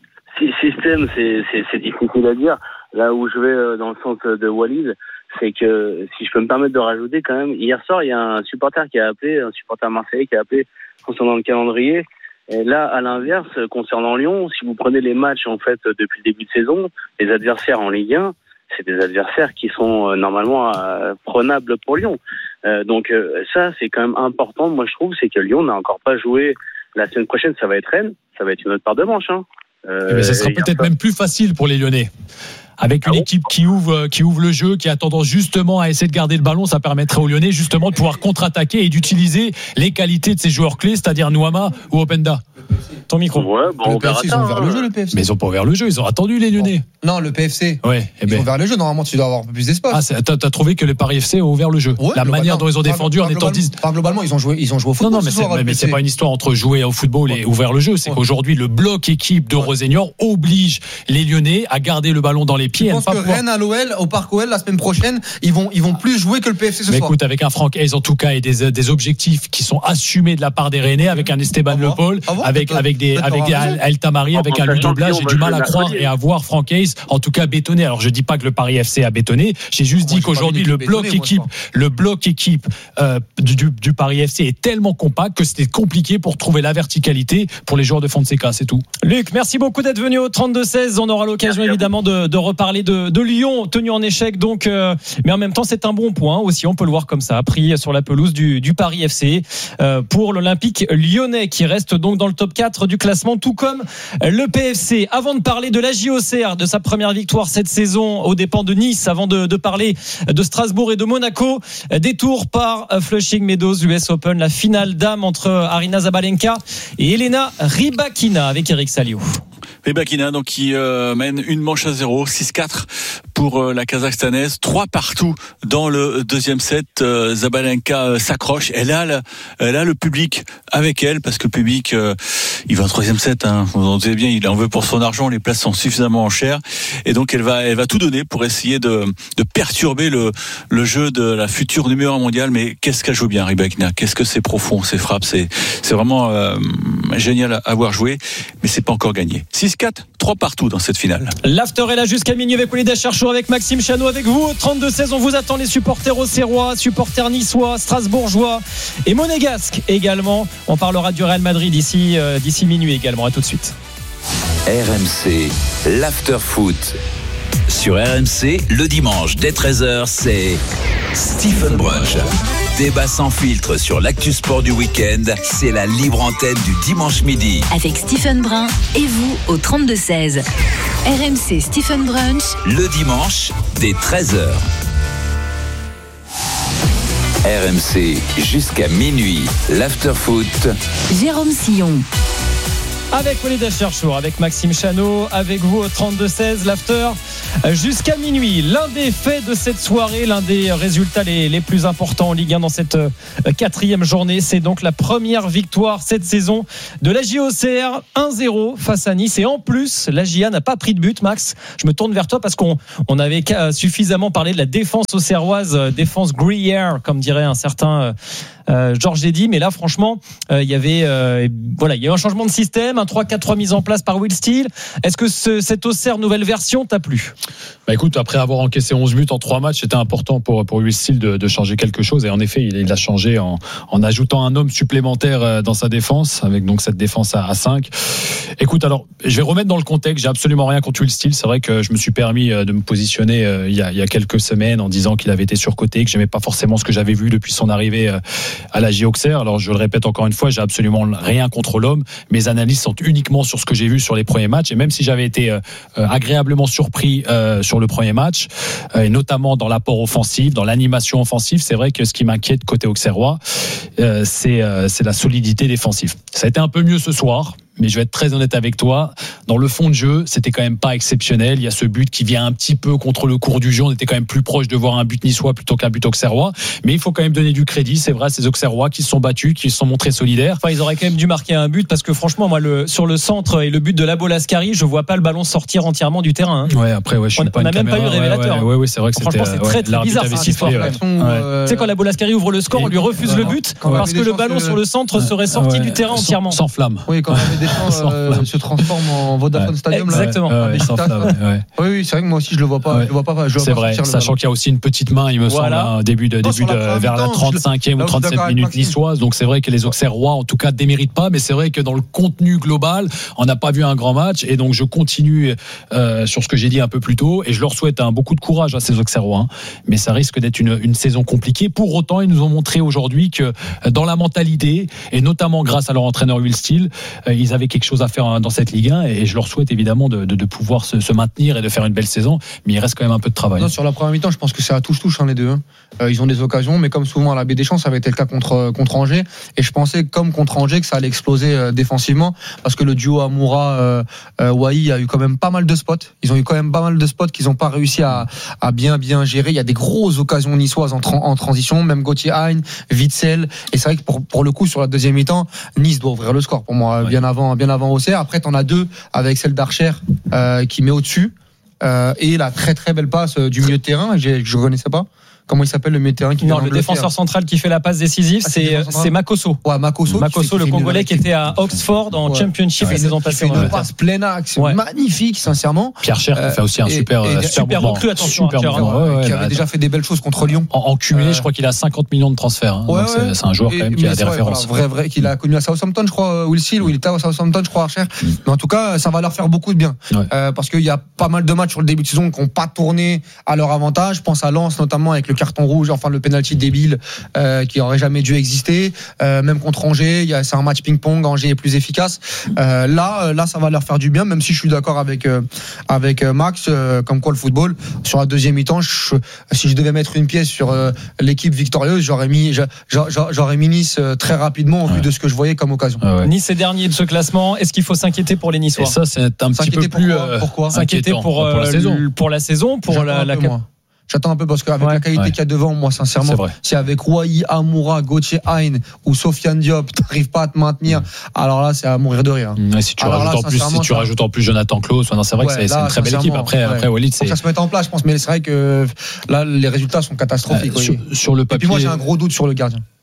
Système, c'est, c'est, c'est difficile à dire. Là où je vais dans le sens de Walid, c'est que si je peux me permettre de rajouter quand même, hier soir il y a un supporter qui a appelé, un supporter marseillais qui a appelé concernant le calendrier. Et là, à l'inverse, concernant Lyon, si vous prenez les matchs en fait depuis le début de saison, les adversaires en Ligue un, c'est des adversaires qui sont euh, normalement euh, prenables pour Lyon. Euh, donc euh, ça, c'est quand même important. Moi, je trouve, c'est que Lyon n'a encore pas joué. La semaine prochaine, ça va être Rennes, ça va être une autre part de manche. Hein. Euh, mais ça sera peut-être même plus facile pour les Lyonnais. Avec une ah équipe qui ouvre, qui ouvre le jeu, qui a tendance justement à essayer de garder le ballon, ça permettrait aux Lyonnais justement de pouvoir contre-attaquer et d'utiliser les qualités de ses joueurs clés, c'est-à-dire Nuama ou Openda. Ton micro. Ouais, bon, le P F C, ils ont ouvert le jeu, le P F C. Mais ils ont pas ouvert le jeu, ils ont attendu les Lyonnais. Non, le P F C. Ouais, eh ben. Ils ont ouvert le jeu, normalement tu dois avoir un peu plus d'espace. Ah, c'est, t'as, t'as trouvé que le Paris F C a ouvert le jeu. Ouais, la manière dont ils ont défendu en étant dix. Enfin, globalement, ils ont joué, ils ont joué au football. Non, non, mais, c'est, mais c'est pas une histoire entre jouer au football et ouvrir le jeu. C'est ouais. qu'aujourd'hui, le bloc équipe de ouais. Rossignol oblige les Lyonnais à garder le ballon dans les pieds. Je pense que Rennes à l'O L, au Parc O L, la semaine prochaine, ils vont, ils vont plus jouer que le P F C ce mais soir. Écoute, avec un Franck Hayes en tout cas et des, des objectifs qui sont assumés de la part des Rennais, avec un Esteban Le Paul, avec, avec des, avec des El Tamari, avec un Ludo Blas, j'ai du mal à croire et à voir Franck Hayes en tout cas bétonné. Alors je dis pas que le Paris F C a bétonné, j'ai juste dit qu'aujourd'hui le bloc équipe, le bloc équipe euh, du, du, du Paris F C est tellement compact que c'était compliqué pour trouver la verticalité pour les joueurs de Fonseca, c'est tout. Luc, merci beaucoup d'être venu au trente-deux seize. On aura l'occasion évidemment de, de reparler de, de Lyon, tenu en échec donc, euh, mais en même temps c'est un bon point aussi, on peut le voir comme ça, pris sur la pelouse du, du Paris F C euh, pour l'Olympique lyonnais qui reste donc dans le top quatre du classement, tout comme le P F C. Avant de parler de la J O C R, de sa première victoire cette saison aux dépens de Nice, avant de, de parler de Strasbourg et de Monaco, détour par Flushing Meadows U S Open, la finale dame entre Aryna Sabalenka et Elena Rybakina avec Eric Salio. Rybakina donc qui euh, mène une manche à zéro, six quatre pour euh, la Kazakhstanaise, trois partout dans le deuxième set. euh, Sabalenka euh, s'accroche, elle a, le, elle a le public avec elle parce que le public euh, il va en troisième set, hein, vous en savez bien, il en veut pour son argent, les places sont suffisamment chères et donc elle va, elle va tout donner pour essayer de, de perturber le, le jeu de la future numéro un mondiale. Mais qu'est-ce qu'elle joue bien Rybakina, qu'est-ce que c'est profond, ses frappes, c'est, c'est vraiment euh, génial à avoir joué, mais c'est pas encore gagné. six quatre, trois partout dans cette finale. L'after est là jusqu'à minuit avec Walid Acharchour, avec Maxime Chanot, avec vous. Au trente-deux seize, on vous attend, les supporters auxerrois, supporters niçois, strasbourgeois et monégasques également. On parlera du Real Madrid d'ici, euh, d'ici minuit également. À tout de suite. R M C, l'after foot. Sur R M C, le dimanche dès treize heures, c'est Stephen Brunch. Débat sans filtre sur l'actu sport du week-end, c'est la libre antenne du dimanche midi. Avec Stephen Brun et vous au trente-deux seize. R M C Stephen Brunch. Le dimanche dès treize heures. R M C jusqu'à minuit, l'after foot. Jérôme Sillon. Avec Walid Acharchour, avec Maxime Chanot, avec vous au trente-deux seize, l'after jusqu'à minuit. L'un des faits de cette soirée, l'un des résultats les, les plus importants en Ligue un dans cette euh, quatrième journée, c'est donc la première victoire cette saison de la J O C R, un zéro face à Nice. Et en plus, la J A n'a pas pris de but. Max, je me tourne vers toi parce qu'on on avait suffisamment parlé de la défense auxerroise, euh, défense gruyère, comme dirait un certain euh, euh, Georges Eddy. Mais là, franchement, euh, il y avait euh, voilà, il y a eu un changement de système, un trois quatre trois mis en place par Will Steele. Est-ce que ce, cette Auxerre nouvelle version t'a plu? Bah écoute, après avoir encaissé onze buts en trois matchs, c'était important pour, pour Will Steele de, de changer quelque chose. Et en effet, il, il a changé en, en ajoutant un homme supplémentaire dans sa défense, avec donc cette défense à, à cinq. Écoute, alors, je vais remettre dans le contexte. J'ai absolument rien contre Will Steele. C'est vrai que je me suis permis de me positionner euh, il, y a, il y a quelques semaines en disant qu'il avait été surcoté, que j'aimais pas forcément ce que j'avais vu depuis son arrivée euh, à la J Auxerre. Alors, je le répète encore une fois, j'ai absolument rien contre l'homme. Mes analyses sont uniquement sur ce que j'ai vu sur les premiers matchs. Et même si j'avais été euh, agréablement surpris euh, sur le premier match, euh, et notamment dans l'apport offensif, dans l'animation offensive, c'est vrai que ce qui m'inquiète côté auxerrois, euh, c'est, euh, c'est la solidité défensive. Ça a été un peu mieux ce soir, mais je vais être très honnête avec toi. Dans le fond de jeu, c'était quand même pas exceptionnel. Il y a ce but qui vient un petit peu contre le cours du jeu. On était quand même plus proche de voir un but niçois plutôt qu'un but auxerrois. Mais il faut quand même donner du crédit. C'est vrai, ces auxerrois qui se sont battus, qui se sont montrés solidaires. Enfin, ils auraient quand même dû marquer un but parce que franchement, moi, le, sur le centre et le but de Labo Lascari, je vois pas le ballon sortir entièrement du terrain. Hein. Ouais, après, ouais, je suis on, pas on une a même caméra, pas eu le révélateur. Ouais, ouais, ouais, c'est vrai que franchement, c'était, c'est très, ouais, très bizarre. Avait ça, sifflé, ouais. Ouais. Euh... Tu sais, quand Labo Lascari ouvre le score, on lui refuse ouais. le but quand parce que le ballon euh... sur le centre serait sorti ouais. du terrain sans, entièrement. Sans flamme. Oui, quand on avait des chances, se transforme en Vodafone ouais. Stadium. Exactement. Là, ouais, sans flamme, ouais. Oui, oui, c'est vrai que moi aussi je le vois pas. Ouais. Je le vois pas. Je le vois c'est pas vrai, sachant qu'il y a aussi une petite main, il me voilà. semble, hein, début de, non, début de la vers la trente-cinquième ou trente-sept minutes niçoise. Donc c'est vrai que les Auxerrois, en tout cas, déméritent pas, mais c'est vrai que dans le contenu global, on n'a pas vu un grand match. Et donc je continue euh, sur ce que j'ai dit un peu plus tôt, et je leur souhaite hein, beaucoup de courage à ces Auxerrois. Hein, mais ça risque d'être une, une saison compliquée. Pour autant, ils nous ont montré aujourd'hui que dans la mentalité, et notamment grâce à leur entraîneur Will Steele, euh, ils avaient quelque chose à faire hein, dans cette Ligue un. Et je leur souhaite évidemment de, de, de pouvoir se, se maintenir et de faire une belle saison. Mais il reste quand même un peu de travail. Non, sur la première mi-temps, je pense que c'est à touche-touche hein, les deux. Hein. Euh, ils ont des occasions, mais comme souvent à la Baie des Champs, ça avait été le cas contre contre Angers. Et je pensais, comme contre Angers, que ça allait exploser euh, défensivement, parce que le duo Amoura euh, euh, Wai a eu quand même pas mal de spots. Ils ont eu quand même pas mal de spots qu'ils n'ont pas réussi à, à bien bien gérer. Il y a des grosses occasions niçoises en, tra- en transition, même Gauthier Hein, Witzel. Et c'est vrai que pour pour le coup sur la deuxième mi-temps, Nice doit ouvrir le score pour moi ouais. bien avant bien avant Auxerre. Après, t'en as deux avec celle d'Archer euh, qui met au-dessus. Euh, et la très très belle passe du milieu de terrain, je ne connaissais pas. Comment il s'appelle le milieu de terrain qui Non, le défenseur central qui fait la passe décisive, ah, c'est, c'est Makosso. Ouais, Makosso. Makosso, le Congolais qui était à Oxford en ouais. Championship la saison passée. Il fait une passe pleine axe, ouais. magnifique, sincèrement. Pierre Cher euh, fait aussi un et, super, et, super, super recrue, attention. Super Cher, ouais, ouais, qui ouais, avait déjà fait des belles choses contre Lyon. En, en cumulé, euh, je crois qu'il a cinquante millions de transferts. Hein, ouais, donc c'est, c'est un joueur et, quand même qui a des références. Vrai, vrai, qu'il a connu à Southampton, je crois, Will Steele, où il était à Southampton, je crois, Archer. Mais en tout cas, ça va leur faire beaucoup de bien. Parce qu'il y a pas mal de matchs sur le début de saison qui n'ont pas tourné à leur avantage. Je pense à Lens, notamment avec le carton rouge, enfin le penalty débile euh, qui aurait jamais dû exister. Euh, même contre Angers, il y a, c'est un match ping-pong. Angers est plus efficace. Euh, là, là, ça va leur faire du bien, même si je suis d'accord avec euh, avec Max, euh, comme quoi le football sur la deuxième mi-temps, je, si je devais mettre une pièce sur euh, l'équipe victorieuse, j'aurais mis j'aurais, j'aurais mis Nice très rapidement au ouais. vu de ce que je voyais comme occasion. Ah ouais. Nice est dernier de ce classement. Est-ce qu'il faut s'inquiéter pour les Niçois ? Et ça, c'est un petit peu pourquoi, plus euh, pourquoi s'inquiéter pour, pour, euh, la saison. pour la saison, pour J'attends la, la... Peu, J'attends un peu parce qu'avec ouais, la qualité ouais. qu'il y a devant, moi, sincèrement, si avec Wai, Amoura, Gauthier Hein ou Sofiane Diop, t'arrives pas à te maintenir, mmh. alors là, c'est à mourir de rire. Mmh, si tu alors rajoutes là, en plus, si tu ça... rajoutes en plus Jonathan Klaus, non, c'est vrai ouais, que c'est, là, c'est une très belle équipe. Après, ouais. après Walid, c'est. Faut que ça se mette en place, je pense, mais c'est vrai que là, les résultats sont catastrophiques. Euh, sur, sur le papier. Et puis moi, j'ai un gros doute sur le gardien.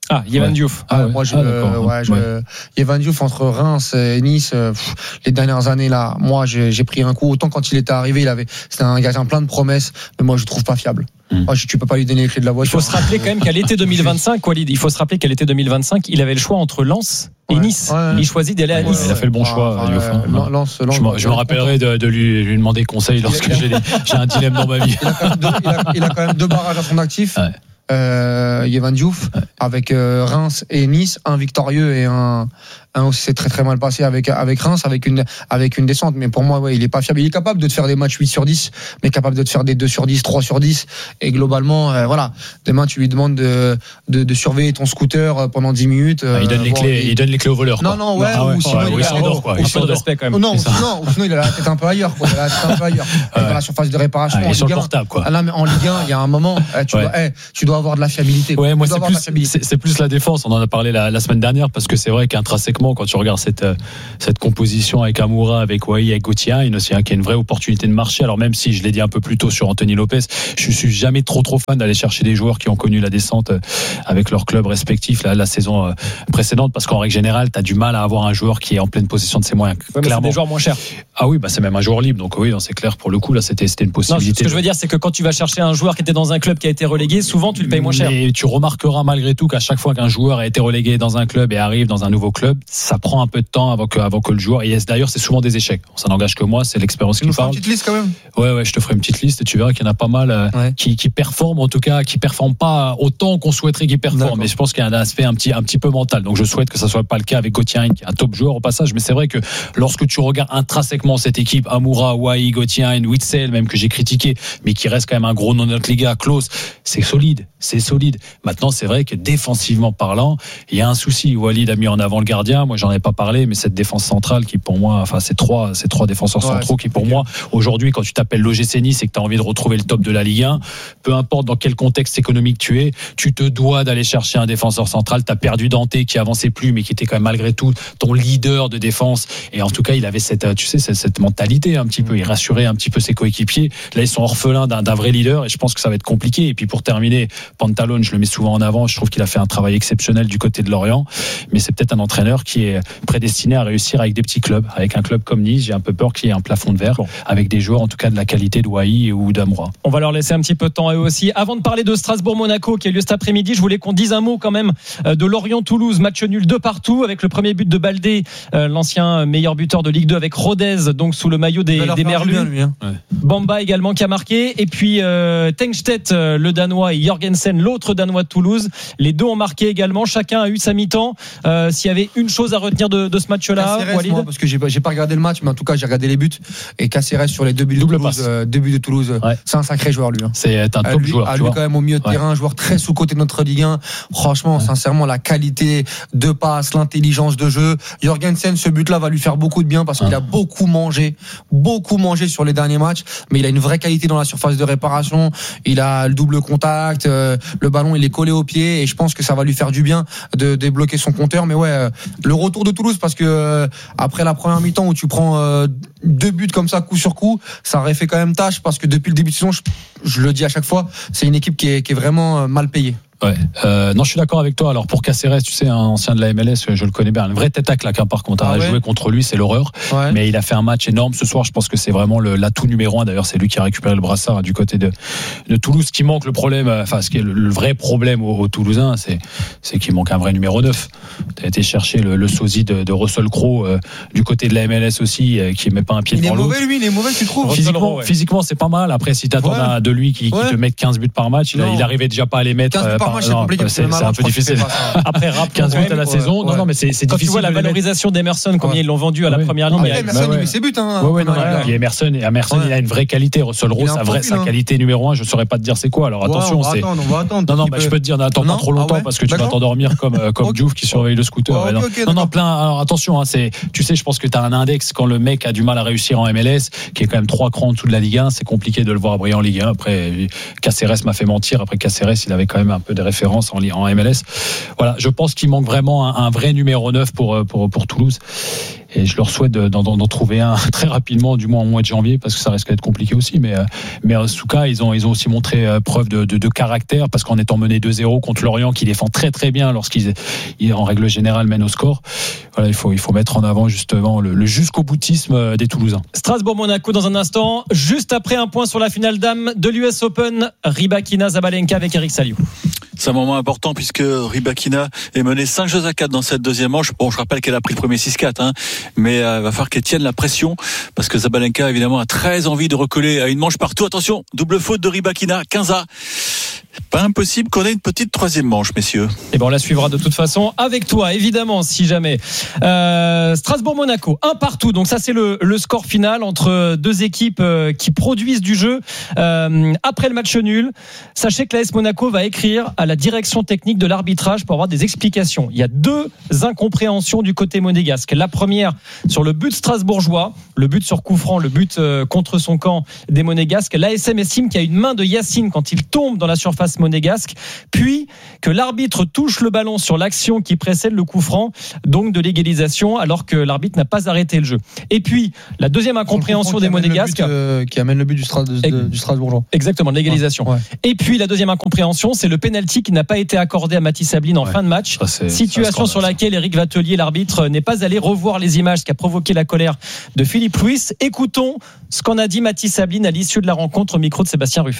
Ah, Yehvan ouais. Diouf. Ah, ouais. Moi, je, ah, euh, ouais, je, ouais. Yehvan Diouf entre Reims et Nice, euh, pff, les dernières années là, moi j'ai, j'ai pris un coup. Autant quand il était arrivé, il avait, c'était un gardien plein de promesses, mais moi je le trouve pas fiable. Mmh. Moi, je, tu peux pas lui donner les clés de la voiture. Il faut se rappeler quand même qu'à l'été deux mille vingt-cinq, Walid, il faut se rappeler qu'à l'été deux mille vingt-cinq, il avait le choix entre Lens et ouais. Nice. Ouais, ouais. Il choisit d'aller à Nice. Ouais, il a fait le bon ah, choix, ah, Diouf. Euh, Lens, Lens, je me, je me rappellerai de, de lui, lui demander conseil lorsque j'ai, des, j'ai un dilemme dans ma vie. Il a quand même deux, il a, il a quand même deux barrages à son actif. Ouais. Euh, Yehvan Diouf ouais. avec euh, Reims et Nice, un victorieux et un, un aussi c'est très très mal passé avec avec Reims avec une avec une descente, mais pour moi ouais, il est pas fiable. Il est capable de te faire des matchs huit sur dix, mais capable de te faire des deux sur dix, trois sur dix, et globalement euh, voilà, demain tu lui demandes de, de de surveiller ton scooter pendant dix minutes. Euh, il donne les clés, il... il donne les clés au voleur. Non non ouais, ah, ouais. ou sinon ouais, il, il s'endort quoi. Il s'endort de respect quand même. Non, sinon, ou sinon il a la tête un peu ailleurs quoi, il a la tête un peu ailleurs. Ouais. Dans la surface de réparation ah, en sur Ligue le portable quoi. Ah, là, mais en Ligue un, il y a un moment tu, ouais. dois, hey, tu dois avoir de la fiabilité. Ouais, moi c'est plus, c'est, c'est plus la défense. On en a parlé la, la semaine dernière parce que c'est vrai qu'intrinsèquement, quand tu regardes cette cette composition avec Amoura, avec Wai, avec Gauthier, il aussi hein, qui a une vraie opportunité de marché. Alors même si je l'ai dit un peu plus tôt sur Anthony Lopez, je suis jamais trop trop fan d'aller chercher des joueurs qui ont connu la descente avec leur club respectif la, la saison précédente, parce qu'en règle générale, tu as du mal à avoir un joueur qui est en pleine possession de ses moyens. Ouais, clairement. C'est des joueurs moins chers. Ah oui, bah c'est même un joueur libre. Donc oui, non, c'est clair pour le coup là, c'était c'était une possibilité. Non, ce que je veux dire, c'est que quand tu vas chercher un joueur qui était dans un club qui a été relégué, souvent tu le payes moins cher. Mais tu remarqueras malgré tout qu'à chaque fois qu'un joueur a été relégué dans un club et arrive dans un nouveau club, ça prend un peu de temps avant que, avant que le joueur. Et d'ailleurs, c'est souvent des échecs. Ça n'engage que moi, c'est l'expérience qui parle. Tu nous feras une petite liste quand même. Ouais, ouais, je te ferai une petite liste et tu verras qu'il y en a pas mal euh, ouais. qui, qui performent, en tout cas, qui performent pas autant qu'on souhaiterait qu'ils performent. D'accord. Mais je pense qu'il y a un aspect un petit, un petit peu mental. Donc, je souhaite que ça soit pas le cas avec Gauthier, qui est un top joueur au passage. Mais c'est vrai que lorsque tu regardes intrinsèquement cette équipe, Amoura, Wai, Gauthier, Witsel, même que j'ai critiqué, mais qui reste quand même un gros non notre Liga, Klose, c'est solide, c'est solide. Maintenant, c'est vrai que défensivement parlant, il y a un souci. Walid a mis en avant le gardien. Moi, j'en ai pas parlé, mais cette défense centrale qui, pour moi, enfin, c'est trois, c'est trois défenseurs ouais, centraux qui, pour moi, aujourd'hui, quand tu t'appelles l'O G C Nice et que tu as envie de retrouver le top de la Ligue un, peu importe dans quel contexte économique tu es, tu te dois d'aller chercher un défenseur central. Tu as perdu Dante qui avançait plus, mais qui était quand même malgré tout ton leader de défense. Et en tout cas, il avait cette, tu sais, cette, cette mentalité un petit peu. Il rassurait un petit peu ses coéquipiers. Là, ils sont orphelins d'un, d'un vrai leader et je pense que ça va être compliqué. Et puis, pour terminer, Pantalone, je le mets souvent en avant. Je trouve qu'il a fait un travail exceptionnel du côté de Lorient. Mais c'est peut-être un entraîneur qui est prédestiné à réussir avec des petits clubs. Avec un club comme Nice, j'ai un peu peur qu'il y ait un plafond de verre, bon. avec des joueurs en tout cas de la qualité de Wai ou d'Amoura. On va leur laisser un petit peu de temps à eux aussi. Avant de parler de Strasbourg-Monaco qui a lieu cet après-midi, je voulais qu'on dise un mot quand même de Lorient-Toulouse, match nul de partout avec le premier but de Baldé, l'ancien meilleur buteur de Ligue deux avec Rodez, donc sous le maillot des, des Merlus. Hein. Ouais. Bamba également qui a marqué, et puis euh, Tengstedt le Danois et Jorgensen l'autre Danois de Toulouse, les deux ont marqué également, chacun a eu sa mi-temps. Euh, s'il y avait une chose à retenir de, de ce match-là, Walid, moi, parce que j'ai pas, j'ai pas regardé le match, mais en tout cas j'ai regardé les buts, et Caceres sur les deux buts de Double Toulouse, euh, deux buts de Toulouse, ouais. c'est un sacré joueur lui. Hein. C'est un top lui, joueur. À lui quand même au milieu de ouais. terrain, un joueur très sous côté de notre Ligue un. Franchement, ouais. sincèrement, la qualité de passe, l'intelligence de jeu. Jorgensen, ce but-là va lui faire beaucoup de bien parce qu'il ouais. a beaucoup mangé, beaucoup mangé sur les derniers matchs, mais il a une vraie qualité dans la surface de réparation. Il a le double contact, euh, le ballon il est collé au pied, et je pense que ça va lui faire du bien de débloquer son compteur. Mais ouais, euh, le retour de Toulouse, parce que euh, après la première mi-temps où tu prends euh, deux buts comme ça coup sur coup, ça aurait fait quand même tâche, parce que depuis le début de saison, je, je le dis à chaque fois, c'est une équipe qui est, qui est vraiment mal payée. Ouais. Euh, non, je suis d'accord avec toi. Alors pour Caceres, tu sais, un ancien de la M L S, je le connais bien. Un vrai tête à claque, hein, par contre. Ah, à ouais. jouer contre lui, c'est l'horreur. Ouais. Mais il a fait un match énorme ce soir. Je pense que c'est vraiment le, l'atout numéro un. D'ailleurs, c'est lui qui a récupéré le brassard hein, du côté de, de Toulouse. Ce qui manque, le problème, enfin, ce qui est le, le vrai problème aux, aux Toulousains, c'est, c'est qu'il manque un vrai numéro neuf. Tu as été chercher le, le sosie de, de Russell Crowe euh, du côté de la M L S aussi, euh, qui met pas un pied devant l'autre. Il est mauvais, lui. Il est mauvais, tu trouves. Physiquement, ouais. physiquement, c'est pas mal. Après, si t'attends ouais. de lui qui, qui ouais. te met quinze buts par match, il, il arrivait déjà pas à les mettre. quinze buts par match, c'est compliqué. C'est, c'est un peu difficile. Après, quinze buts à la saison. Ouais. Non, non, mais c'est, c'est Quand difficile. tu vois la valorisation d'Emerson, combien ouais. ils l'ont vendu à la ouais. première ligne. Après, Emerson, il met ses buts, hein. Ouais, ouais, non, et Emerson, Emerson, il a une vraie qualité. Russell Rowe, sa vraie, sa qualité numéro un, je saurais pas te dire c'est quoi. Alors attention, c'est. On va attendre. Non, non, bah, je peux te dire, n'attends pas trop longtemps parce que tu vas t'endormir comme, comme Diouf qui surveille le scooter. Non, non, plein. Alors attention, c'est, tu sais, je pense que t'as un index quand le mec a du mal à réussir en M L S, qui est quand même trois crans en dessous de la Ligue un, c'est compliqué de le voir briller en Ligue un. Après, Caceres m'a fait mentir. Après Caceres, il avait quand même un peu de référence en, en M L S. Voilà, je pense qu'il manque vraiment un, un vrai numéro neuf pour, pour, pour Toulouse. et je leur souhaite d'en, d'en trouver un très rapidement, du moins au mois de janvier, parce que ça risque d'être compliqué aussi. Mais, mais en tout cas, ils ont, ils ont aussi montré preuve de, de, de caractère, parce qu'en étant mené deux zéro contre Lorient, qui défend très très bien lorsqu'ils, en règle générale, mènent au score. Voilà, il faut, il faut mettre en avant justement le, le jusqu'au boutisme des Toulousains. Strasbourg-Monaco dans un instant, juste après un point sur la finale dame de l'U S Open. Rybakina Zabalenka avec Eric Salio. C'est un moment important puisque Rybakina est menée cinq jeux à quatre dans cette deuxième manche. Bon, je rappelle qu'elle a pris le premier six quatre, hein, mais il euh, va falloir qu'elle tienne la pression parce que Zabalenka, évidemment, a très envie de recoller à une manche partout. Attention, double faute de Rybakina, quinze à. Pas impossible qu'on ait une petite troisième manche, messieurs. Et ben on la suivra de toute façon avec toi, évidemment, si jamais. Euh, Strasbourg-Monaco, un partout. Donc ça, c'est le, le score final entre deux équipes euh, qui produisent du jeu. Euh, après le match nul, sachez que l'A S Monaco va écrire à la direction technique de l'arbitrage pour avoir des explications. Il y a deux incompréhensions du côté monégasque. La première sur le but strasbourgeois, le but sur coup franc, le but euh, contre son camp des monégasques. L'A S M estime qu'il y a une main de Yacine quand il tombe dans la surface monégasque, puis que l'arbitre touche le ballon sur l'action qui précède le coup franc, donc de l'égalisation, alors que l'arbitre n'a pas arrêté le jeu. Et puis la deuxième incompréhension des monégasques, euh, qui amène le but du, Stras- de, de, du Strasbourgeois. Exactement, de l'égalisation. Ouais. Et puis la deuxième incompréhension, c'est le penalty qui n'a pas été accordé à Mathis Sablin en ouais. fin de match. Ça, c'est, situation sur laquelle Éric Vatelier, l'arbitre, n'est pas allé revoir les images, ce qui a provoqué la colère de Philippe Louis. Écoutons ce qu'en a dit Mathis Sablin à l'issue de la rencontre au micro de Sébastien Ruffin.